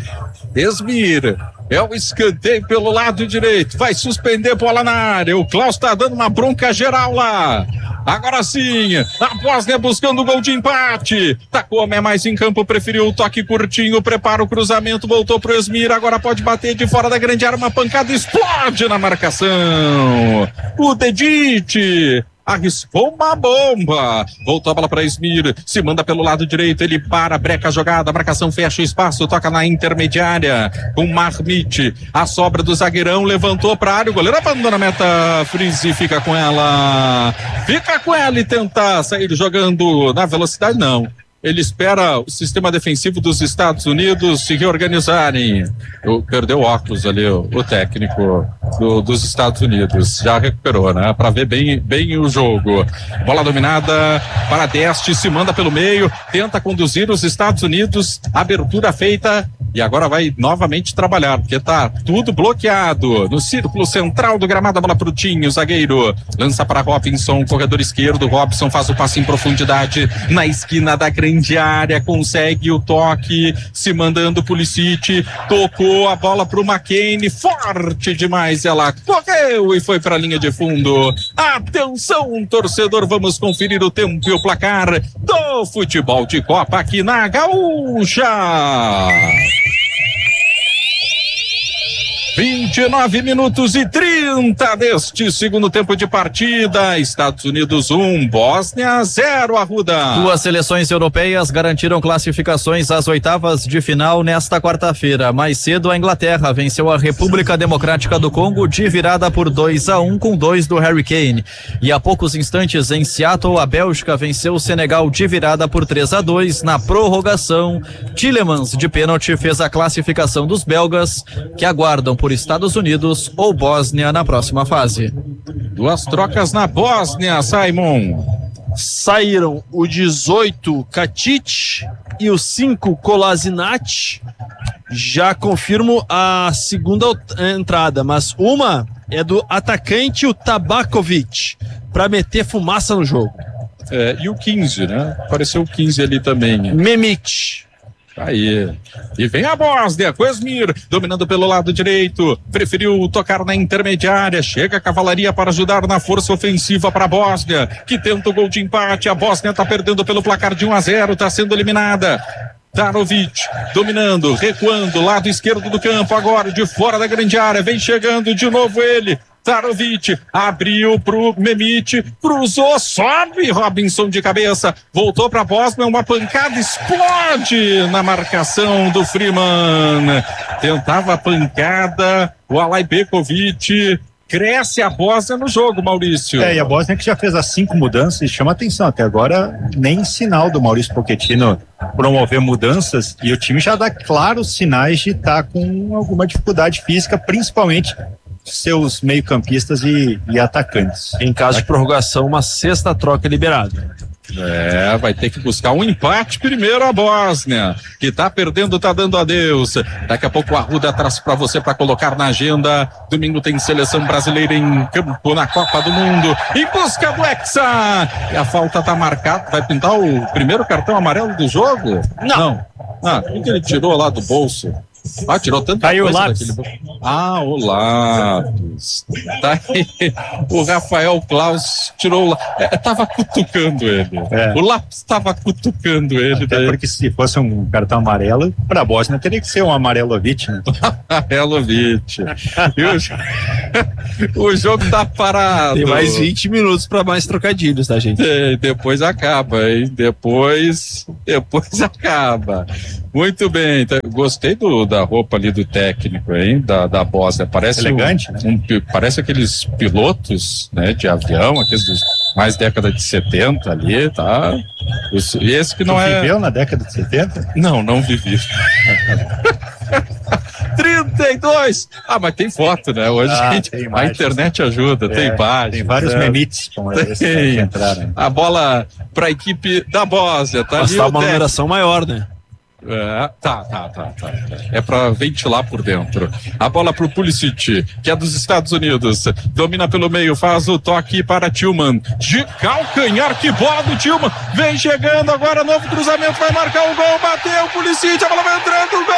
Esmir, é o escanteio pelo lado direito, vai suspender bola na área, o Klaus tá dando uma bronca geral lá, agora sim, a Bósnia buscando o gol de empate, tacou mais em campo, preferiu o toque curtinho, prepara o cruzamento, voltou pro Esmir, agora pode bater de fora da grande área, uma pancada, explode na marcação, o Dedic arriscou uma bomba, voltou a bola para Esmir, se manda pelo lado direito, ele para, breca a jogada, a marcação fecha o espaço, toca na intermediária, com Marmite, a sobra do zagueirão, levantou para a área, o goleiro abandona a meta, Frizi fica com ela e tenta sair jogando na velocidade, não. Ele espera o sistema defensivo dos Estados Unidos se reorganizarem. Perdeu o óculos ali, o técnico dos Estados Unidos. Já recuperou, né? Para ver bem o jogo. Bola dominada para Deste, se manda pelo meio, tenta conduzir os Estados Unidos. Abertura feita e agora vai novamente trabalhar, porque tá tudo bloqueado. No círculo central do gramado, a bola pro Tinho, zagueiro. Lança para Robinson, corredor esquerdo. Robinson faz o passe em profundidade na esquina da grande área, consegue o toque, se mandando Pulisic, tocou a bola pro McKennie, forte demais, ela correu e foi para a linha de fundo. Atenção, torcedor, vamos conferir o tempo e o placar do futebol de Copa aqui na Gaúcha. 29 minutos e 30 deste segundo tempo de partida. Estados Unidos 1, Bósnia 0, Arruda. Duas seleções europeias garantiram classificações às oitavas de final nesta quarta-feira. Mais cedo, a Inglaterra venceu a República Democrática do Congo de virada por 2-1 com 2 do Harry Kane. E há poucos instantes, em Seattle, a Bélgica venceu o Senegal de virada por 3-2 na prorrogação. Tielemans, de pênalti, fez a classificação dos belgas, que aguardam por Estados Unidos ou Bósnia na próxima fase. Duas trocas na Bósnia, Simon. Saíram o 18 Katic e o 5 Kolasinac. Já confirmo a segunda entrada, mas uma é do atacante, o Tabakovic, para meter fumaça no jogo. E o 15, né? Apareceu o 15 ali também. Memic. Aí, e vem a Bósnia, com Esmir, dominando pelo lado direito, preferiu tocar na intermediária, chega a cavalaria para ajudar na força ofensiva para a Bósnia, que tenta o gol de empate, a Bósnia está perdendo pelo placar de 1-0, está sendo eliminada. Tarovic, dominando, recuando, lado esquerdo do campo, agora de fora da grande área, vem chegando de novo ele, Tarovic, abriu pro Memic, cruzou, sobe, Robinson de cabeça, voltou pra Bósnia, uma pancada, explode na marcação do Freeman, tentava a pancada, o Alai Bekovic cresce a Bósnia no jogo, Maurício. E a Bósnia que já fez as 5 mudanças, e chama atenção, até agora nem sinal do Maurício Pochettino promover mudanças, e o time já dá claros sinais de estar com alguma dificuldade física, principalmente seus meio-campistas e atacantes. Em caso de prorrogação, uma 6ª troca liberada. Vai ter que buscar um empate primeiro a Bósnia, que tá perdendo, tá dando adeus. Daqui a pouco a Arruda traz pra você pra colocar na agenda. Domingo tem seleção brasileira em campo na Copa do Mundo, em busca do Hexa. E a falta tá marcada, vai pintar o primeiro cartão amarelo do jogo? Não. O que ele tirou lá do bolso? Tirou tanta Caiu coisa o lápis. daquele bolso. O lápis. Tá aí. O Rafael Klaus tirou o lápis. Tava cutucando ele. O lápis tava cutucando ele. Até porque se fosse um cartão amarelo, pra Bósnia teria que ser um Amarelovic, né? Amarelovic. O jogo tá parado. Tem mais 20 minutos pra mais trocadilhos, tá, gente? Depois acaba, hein? Depois acaba. Muito bem. Gostei da roupa ali do técnico, hein? Da Bósnia. Parece elegante, né? Parece aqueles pilotos, né? De avião, aqueles dos mais década de 70 ali, tá? Esse que não viveu na década de 70? Não vivi. 32! Mas tem foto, né? Hoje a internet ajuda, tem imagens. Tem vários memites como esse que entraram. A bola para a equipe da Bósnia. Mas tá uma numeração maior, né? Tá. É pra ventilar por dentro. A bola pro Pulisic, que é dos Estados Unidos. Domina pelo meio, faz o toque para Tillman. De calcanhar, que bola do Tillman. Vem chegando agora, novo cruzamento, vai marcar o gol. Bateu o Pulisic, a bola vai entrando. Gol!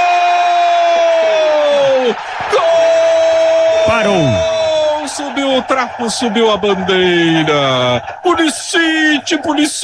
Parou! Subiu o trapo, subiu a bandeira. Pulisic.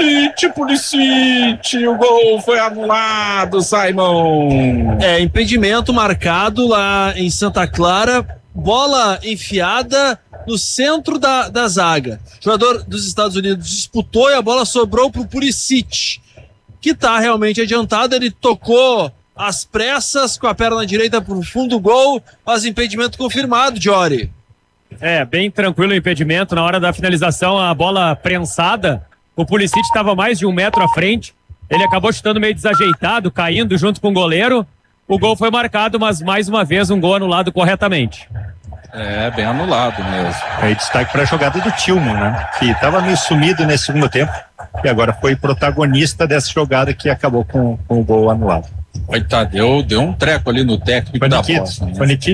O gol foi anulado, Simon. Impedimento marcado lá em Santa Clara. Bola enfiada no centro da zaga. O jogador dos Estados Unidos disputou e a bola sobrou pro Pulisic, que tá realmente adiantado. Ele tocou às pressas com a perna direita pro fundo do gol, mas impedimento confirmado, Jory. Bem tranquilo o impedimento. Na hora da finalização, a bola prensada, o Pulisic estava mais de 1 metro à frente, ele acabou chutando meio desajeitado, caindo junto com o goleiro. O gol foi marcado, mas mais uma vez um gol anulado corretamente. Bem anulado mesmo. Aí destaque para a jogada do Tillman, né? Que estava meio sumido nesse segundo tempo e agora foi protagonista dessa jogada que acabou com o gol anulado. Deu um treco ali no técnico da Bósnia.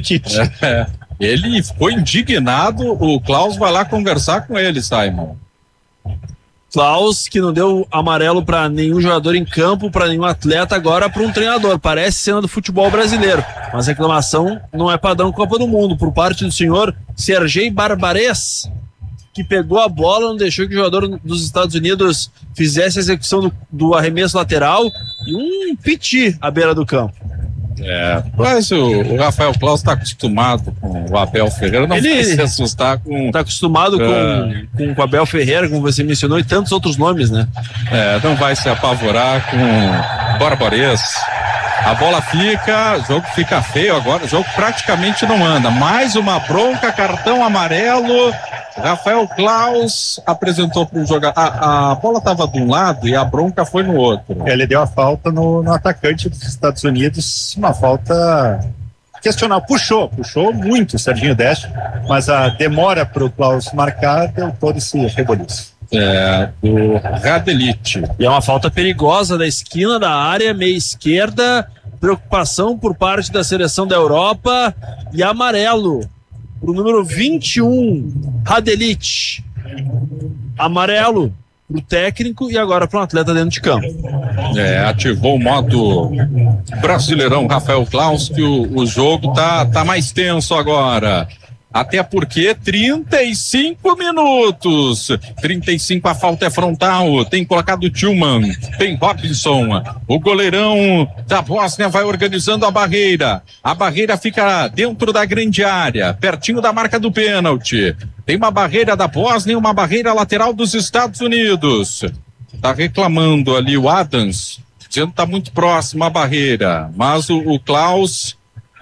Ele ficou indignado, o Klaus vai lá conversar com ele, Simon. Klaus, que não deu amarelo para nenhum jogador em campo, para nenhum atleta, agora para um treinador. Parece cena do futebol brasileiro, mas a reclamação não é padrão Copa do Mundo, por parte do senhor Sergei Barbares, que pegou a bola, não deixou que o jogador dos Estados Unidos fizesse a execução do arremesso lateral e um piti à beira do campo. Mas o Rafael Klaus está acostumado com o Abel Ferreira, não vai se assustar com... Está acostumado com o Abel Ferreira, como você mencionou, e tantos outros nomes, né? Não vai se apavorar com o Barbares. A bola fica, o jogo fica feio agora, o jogo praticamente não anda. Mais uma bronca, cartão amarelo. Rafael Klaus apresentou para o jogador. A bola estava de um lado e a bronca foi no outro. Ele deu a falta no atacante dos Estados Unidos, uma falta questionável. Puxou muito o Serginho Deste, mas a demora para o Klaus marcar deu todo esse reboliço. Do Radelic. E é uma falta perigosa da esquina da área, meia esquerda. Preocupação por parte da seleção da Europa. E amarelo pro número 21, Radelic. Amarelo pro técnico e agora pro atleta dentro de campo. Ativou o modo Brasileirão Rafael Klaus, que o jogo tá mais tenso agora. Até porque 35 minutos. 35, a falta é frontal. Tem colocado o Tillman, tem Robinson. O goleirão da Bósnia vai organizando a barreira. A barreira fica dentro da grande área, pertinho da marca do pênalti. Tem uma barreira da Bósnia e uma barreira lateral dos Estados Unidos. Tá reclamando ali o Adams, dizendo que tá muito próximo à barreira. Mas o Klaus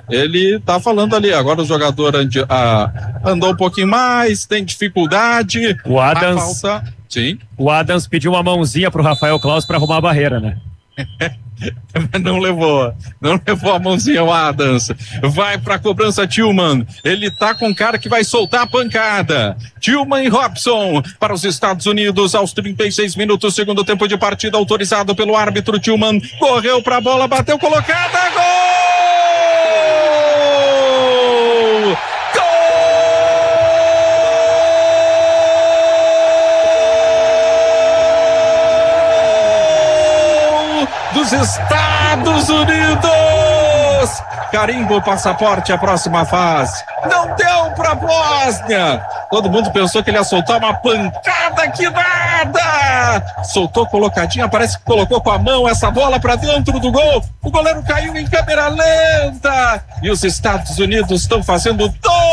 ele tá falando ali, agora o jogador andou um pouquinho mais, tem dificuldade. O Adams, sim. O Adams pediu uma mãozinha pro Rafael Claus para arrumar a barreira, né? Não levou a mãozinha o Adams. Vai pra cobrança Tillman. Ele tá com cara que vai soltar a pancada. Tillman e Robson para os Estados Unidos aos 36 minutos, segundo tempo de partida, autorizado pelo árbitro. Tillman correu pra bola, bateu colocada, gol! Dos Estados Unidos! Carimbo o passaporte, a próxima fase. Não deu pra Bósnia! Todo mundo pensou que ele ia soltar uma pancada, que nada! Soltou colocadinha, parece que colocou com a mão essa bola pra dentro do gol. O goleiro caiu em câmera lenta. E os Estados Unidos estão fazendo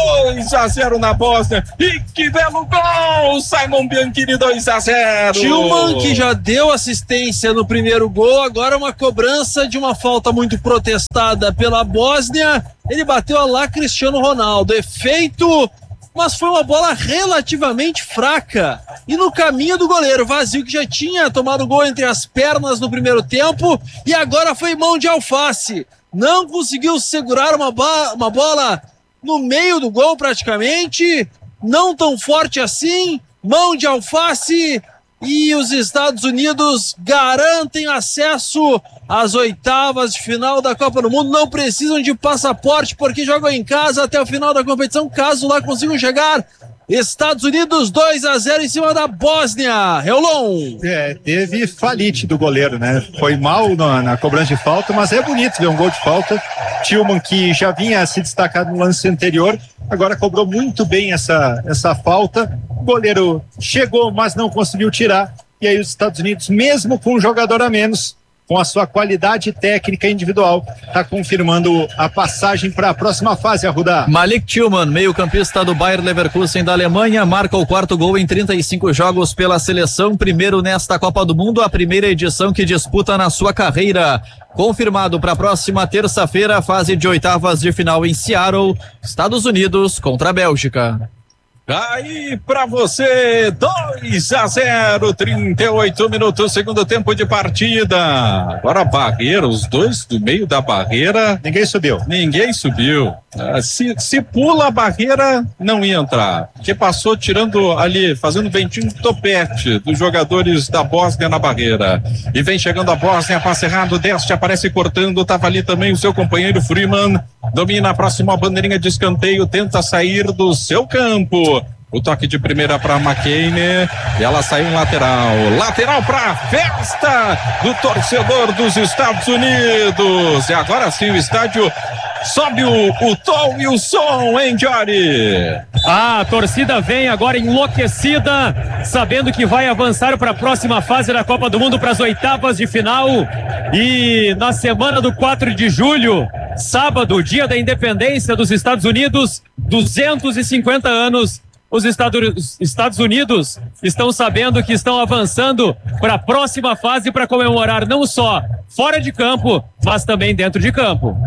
2-0 na Bósnia. E que belo gol! Simon Bianchini, 2-0. Tillman, que já deu assistência no primeiro gol, agora uma cobrança de uma falta muito protestada pela Bósnia. Ele bateu a lá Cristiano Ronaldo. Efeito, mas foi uma bola relativamente fraca. E no caminho do goleiro vazio, que já tinha tomado gol entre as pernas no primeiro tempo, e agora foi mão de alface. Não conseguiu segurar uma bola no meio do gol praticamente, não tão forte assim, mão de alface, e os Estados Unidos garantem acesso às oitavas de final da Copa do Mundo. Não precisam de passaporte porque jogam em casa até o final da competição, caso lá consigam chegar. Estados Unidos 2-0 em cima da Bósnia. Reolon. Teve falite do goleiro, né? Foi mal na cobrança de falta, mas é bonito ver um gol de falta. Tillman, que já vinha se destacar no lance anterior, agora cobrou muito bem essa falta. O goleiro chegou, mas não conseguiu tirar. E aí os Estados Unidos, mesmo com um jogador a menos, com a sua qualidade técnica individual, está confirmando a passagem para a próxima fase, Arruda. Malik Tillman, meio-campista do Bayer Leverkusen da Alemanha, marca o 4º gol em 35 jogos pela seleção, primeiro nesta Copa do Mundo, a primeira edição que disputa na sua carreira. Confirmado para a próxima terça-feira, fase de oitavas de final em Seattle, Estados Unidos contra a Bélgica. Aí pra você, 2-0, 38 minutos, segundo tempo de partida. Agora a barreira, os dois do meio da barreira. Ninguém subiu. Se pula a barreira, não ia entrar. Porque passou tirando ali, fazendo ventinho topete dos jogadores da Bósnia na barreira. E vem chegando a Bósnia, passe errado, Deste aparece cortando, tava ali também o seu companheiro Freeman. Domina a próxima bandeirinha de escanteio, tenta sair do seu campo. O toque de primeira para McKennie e ela saiu em lateral para a festa do torcedor dos Estados Unidos. E agora sim o estádio sobe o tom e o som, hein, Jory? A torcida vem agora enlouquecida, sabendo que vai avançar para a próxima fase da Copa do Mundo, para as oitavas de final. E na semana do 4 de julho, sábado, dia da independência dos Estados Unidos, 250 anos. Os Estados Tá estão sabendo que estão avançando para a próxima fase para comemorar não só fora de campo, mas também dentro de campo.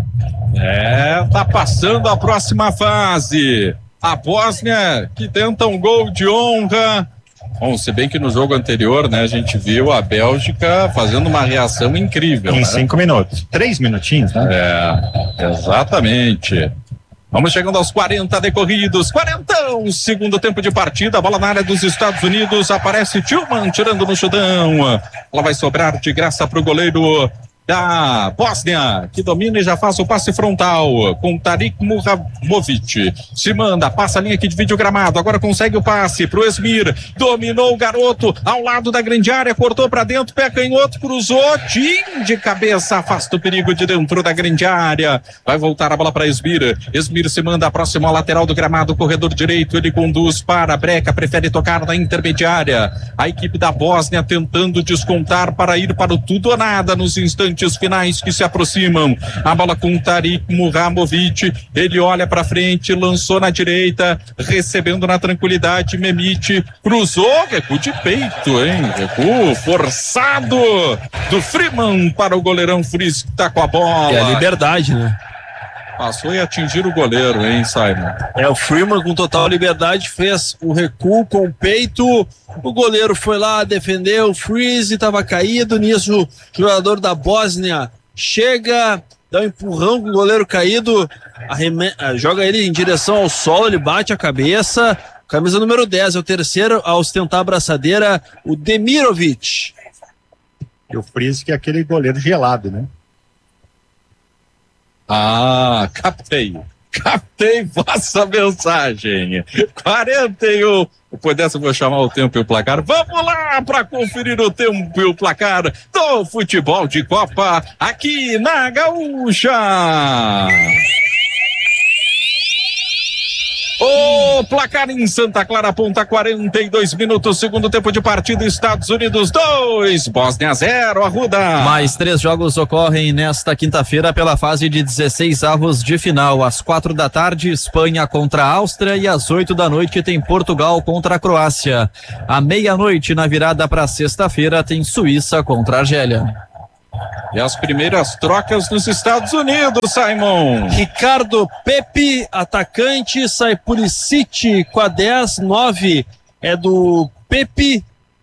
Tá passando a próxima fase. A Bósnia, que tenta um gol de honra. Bom, se bem que no jogo anterior, né, a gente viu a Bélgica fazendo uma reação incrível. Em 5 minutos. 3 minutinhos, né? Exatamente. Vamos chegando aos 40 decorridos, 40, segundo tempo de partida, a bola na área dos Estados Unidos, aparece Tillman tirando no chutão, ela vai sobrar de graça para o goleiro da Bósnia, que domina e já faz o passe frontal com Tarik Muhamovic. Se manda, passa a linha que divide o gramado, agora consegue o passe pro Esmir, dominou o garoto ao lado da grande área, cortou para dentro, pé canhoto, cruzou, Tim de cabeça, afasta o perigo de dentro da grande área. Vai voltar a bola para Esmir. Esmir se manda próximo ao lateral do gramado, corredor direito, ele conduz para a breca, prefere tocar na intermediária. A equipe da Bósnia tentando descontar para ir para o tudo ou nada nos instantes finais que se aproximam. A bola com Tarik Muhamovic, ele olha para frente, lançou na direita, recebendo na tranquilidade, Memic cruzou, recuo de peito, hein? Recuo forçado do Freeman para o goleirão Fris, que tá com a bola. É a liberdade, né? Passou e atingir o goleiro, hein, Simon? O Freeman com total liberdade fez o recuo com o peito, o goleiro foi lá, defendeu, o Freeze estava caído, nisso o jogador da Bósnia chega, dá um empurrão com o goleiro caído, joga ele em direção ao solo, ele bate a cabeça, camisa número 10, é o terceiro a ostentar a braçadeira, o Demirovic. E o Freeze, que é aquele goleiro gelado, né? Ah, captei vossa mensagem. 41. Se pudesse, eu vou chamar o tempo e o placar. Vamos lá para conferir o tempo e o placar do futebol de Copa aqui na Gaúcha. O placar em Santa Clara aponta 42 minutos, segundo tempo de partida, Estados Unidos 2, Bósnia 0, Arruda. Mais 3 jogos ocorrem nesta quinta-feira pela fase de 16avos de final. Às 4 da tarde, Espanha contra a Áustria e às 8 da noite tem Portugal contra a Croácia. À meia-noite, na virada para sexta-feira, tem Suíça contra a Argélia. E as primeiras trocas nos Estados Unidos, Simon. Ricardo Pepe, atacante, sai Pulisic com a 10, 9 é do Pepe.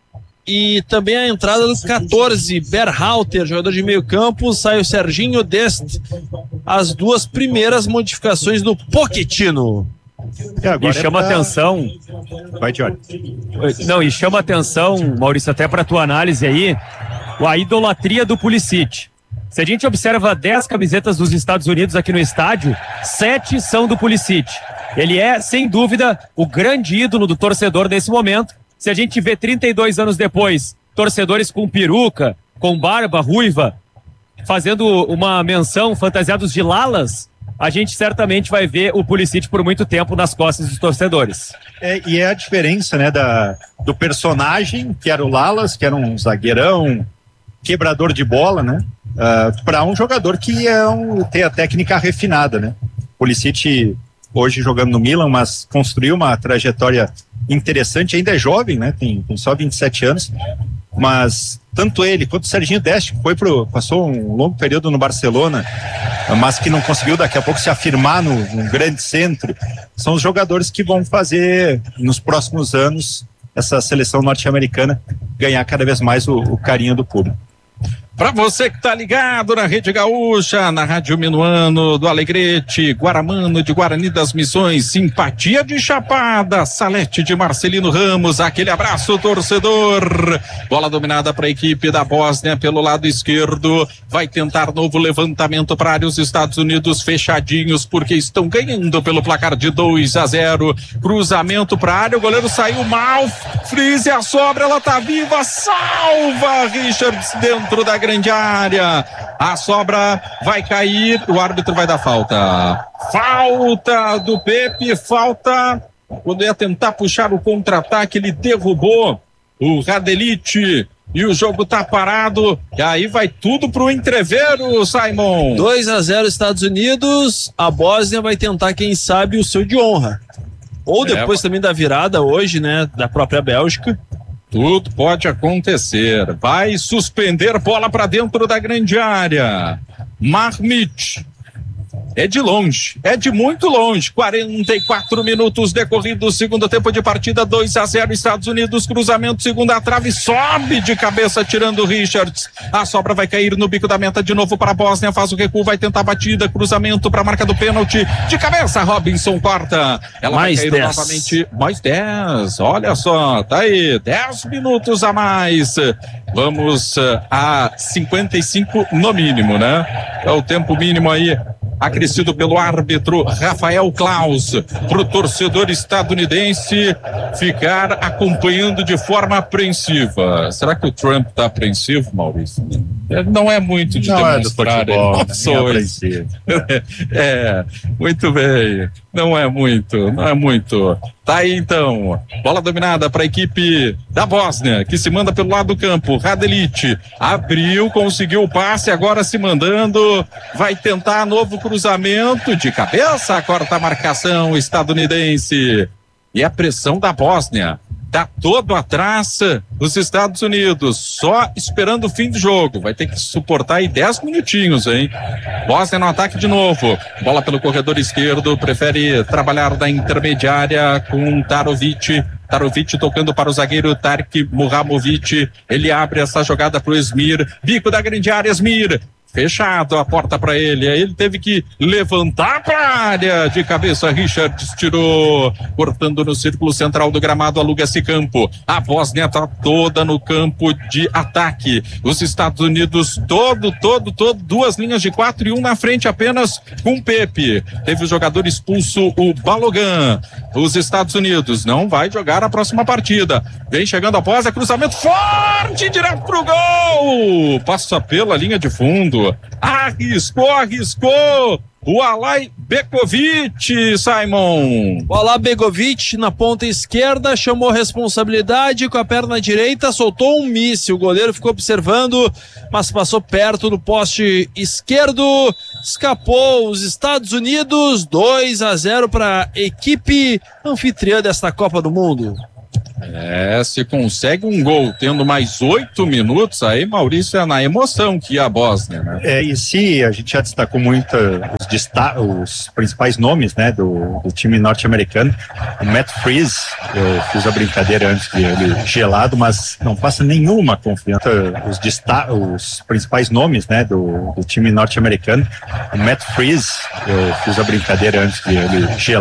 E também a entrada do 14, Berhalter, jogador de meio campo, sai o Serginho Dest. As duas primeiras modificações do Pochettino. E chama atenção. Vai, Jorge. Não, e chama atenção, Maurício, até para tua análise aí, a idolatria do Pulisic. Se a gente observa 10 camisetas dos Estados Unidos aqui no estádio, 7 são do Pulisic. Ele é, sem dúvida, o grande ídolo do torcedor nesse momento. Se a gente vê 32 anos depois, torcedores com peruca, com barba ruiva, fazendo uma menção fantasiados de Lalas, a gente certamente vai ver o Pulisic por muito tempo nas costas dos torcedores. E é a diferença, né, do personagem, que era o Lalas, que era um zagueirão, quebrador de bola, né, para um jogador que tem a técnica refinada, né. Pulisic hoje jogando no Milan, mas construiu uma trajetória interessante, ainda é jovem, né, tem só 27 anos, mas tanto ele quanto o Serginho Dest, que passou um longo período no Barcelona, mas que não conseguiu daqui a pouco se afirmar num grande centro, são os jogadores que vão fazer nos próximos anos essa seleção norte-americana ganhar cada vez mais o carinho do público. Para você que tá ligado na Rede Gaúcha, na Rádio Minuano do Alegrete, Guaramano de Guarani das Missões, Simpatia de Chapada, Salete de Marcelino Ramos, aquele abraço, torcedor. Bola dominada para a equipe da Bósnia pelo lado esquerdo, vai tentar novo levantamento para a área, os Estados Unidos fechadinhos porque estão ganhando pelo placar de 2-0. Cruzamento para a área, o goleiro saiu mal, Freeze a sobra, ela tá viva, salva Richards dentro da grande área, a sobra vai cair, o árbitro vai dar falta do Pepe, falta quando ia tentar puxar o contra-ataque, ele derrubou o Radelic e o jogo tá parado, e aí vai tudo pro entreveiro, Simon. 2-0 Estados Unidos, a Bósnia vai tentar, quem sabe, o seu de honra, ou depois também da virada hoje, né, da própria Bélgica. Tudo pode acontecer. Vai suspender bola para dentro da grande área. Marmite. É de longe, é de muito longe. 44 minutos decorridos, segundo tempo de partida, 2-0 Estados Unidos, cruzamento, segunda trave, sobe de cabeça tirando o Richards. A sobra vai cair no bico da meta de novo para a Bósnia, faz o recuo, vai tentar a batida, cruzamento para a marca do pênalti, de cabeça Robinson corta. Ela mais vai cair 10. Novamente, mais 10, olha só, tá aí, 10 minutos a mais. Vamos a 55 no mínimo, né? É o tempo mínimo aí, acrescido pelo árbitro Rafael Klaus, para o torcedor estadunidense ficar acompanhando de forma apreensiva. Será que o Trump está apreensivo, Maurício? Ele não é muito de demonstrar emoções. Muito bem. Não é muito. Tá aí então, bola dominada para a equipe da Bósnia, que se manda pelo lado do campo. Radelic abriu, conseguiu o passe, agora se mandando, vai tentar novo cruzamento de cabeça, corta a marcação estadunidense. E a pressão da Bósnia. tá todo atrás. Os Estados Unidos só esperando o fim do jogo. Vai ter que suportar aí 10 minutinhos, hein? Bósnia no ataque de novo. Bola pelo corredor esquerdo. Prefere trabalhar da intermediária com Tarovic. Tarovic tocando para o zagueiro Tarek Muhamovic. Ele abre essa jogada para o Esmir. Bico da grande área, Esmir. Fechado a porta para ele. Aí ele teve que levantar para a área. De cabeça, Richards tirou. Cortando no círculo central do gramado, aluga-se campo. A Bósnia está toda no campo de ataque. Os Estados Unidos todo. 2 linhas de 4 e 1 na frente apenas com Pepe. Teve o jogador expulso, o Balogun. Os Estados Unidos não vai jogar a próxima partida. Vem chegando a Bósnia, cruzamento forte, direto pro gol. Passa pela linha de fundo. Arriscou o Alay Begovic, Simon. O Alay Begovic na ponta esquerda chamou responsabilidade com a perna direita, soltou um míssil. O goleiro ficou observando, mas passou perto do poste esquerdo, escapou. Os Estados Unidos 2-0 para a equipe anfitriã desta Copa do Mundo. Se consegue um gol tendo mais 8 minutos, aí, Maurício, é na emoção que a Bósnia, né? E se a gente já destacou muito os principais nomes, né, do time norte-americano, o Matt Freese, eu fiz a brincadeira antes de ele gelado, mas não passa nenhuma confiança. Os principais nomes, né, do time norte-americano, o Matt Freese, eu fiz a brincadeira antes de ele gelado.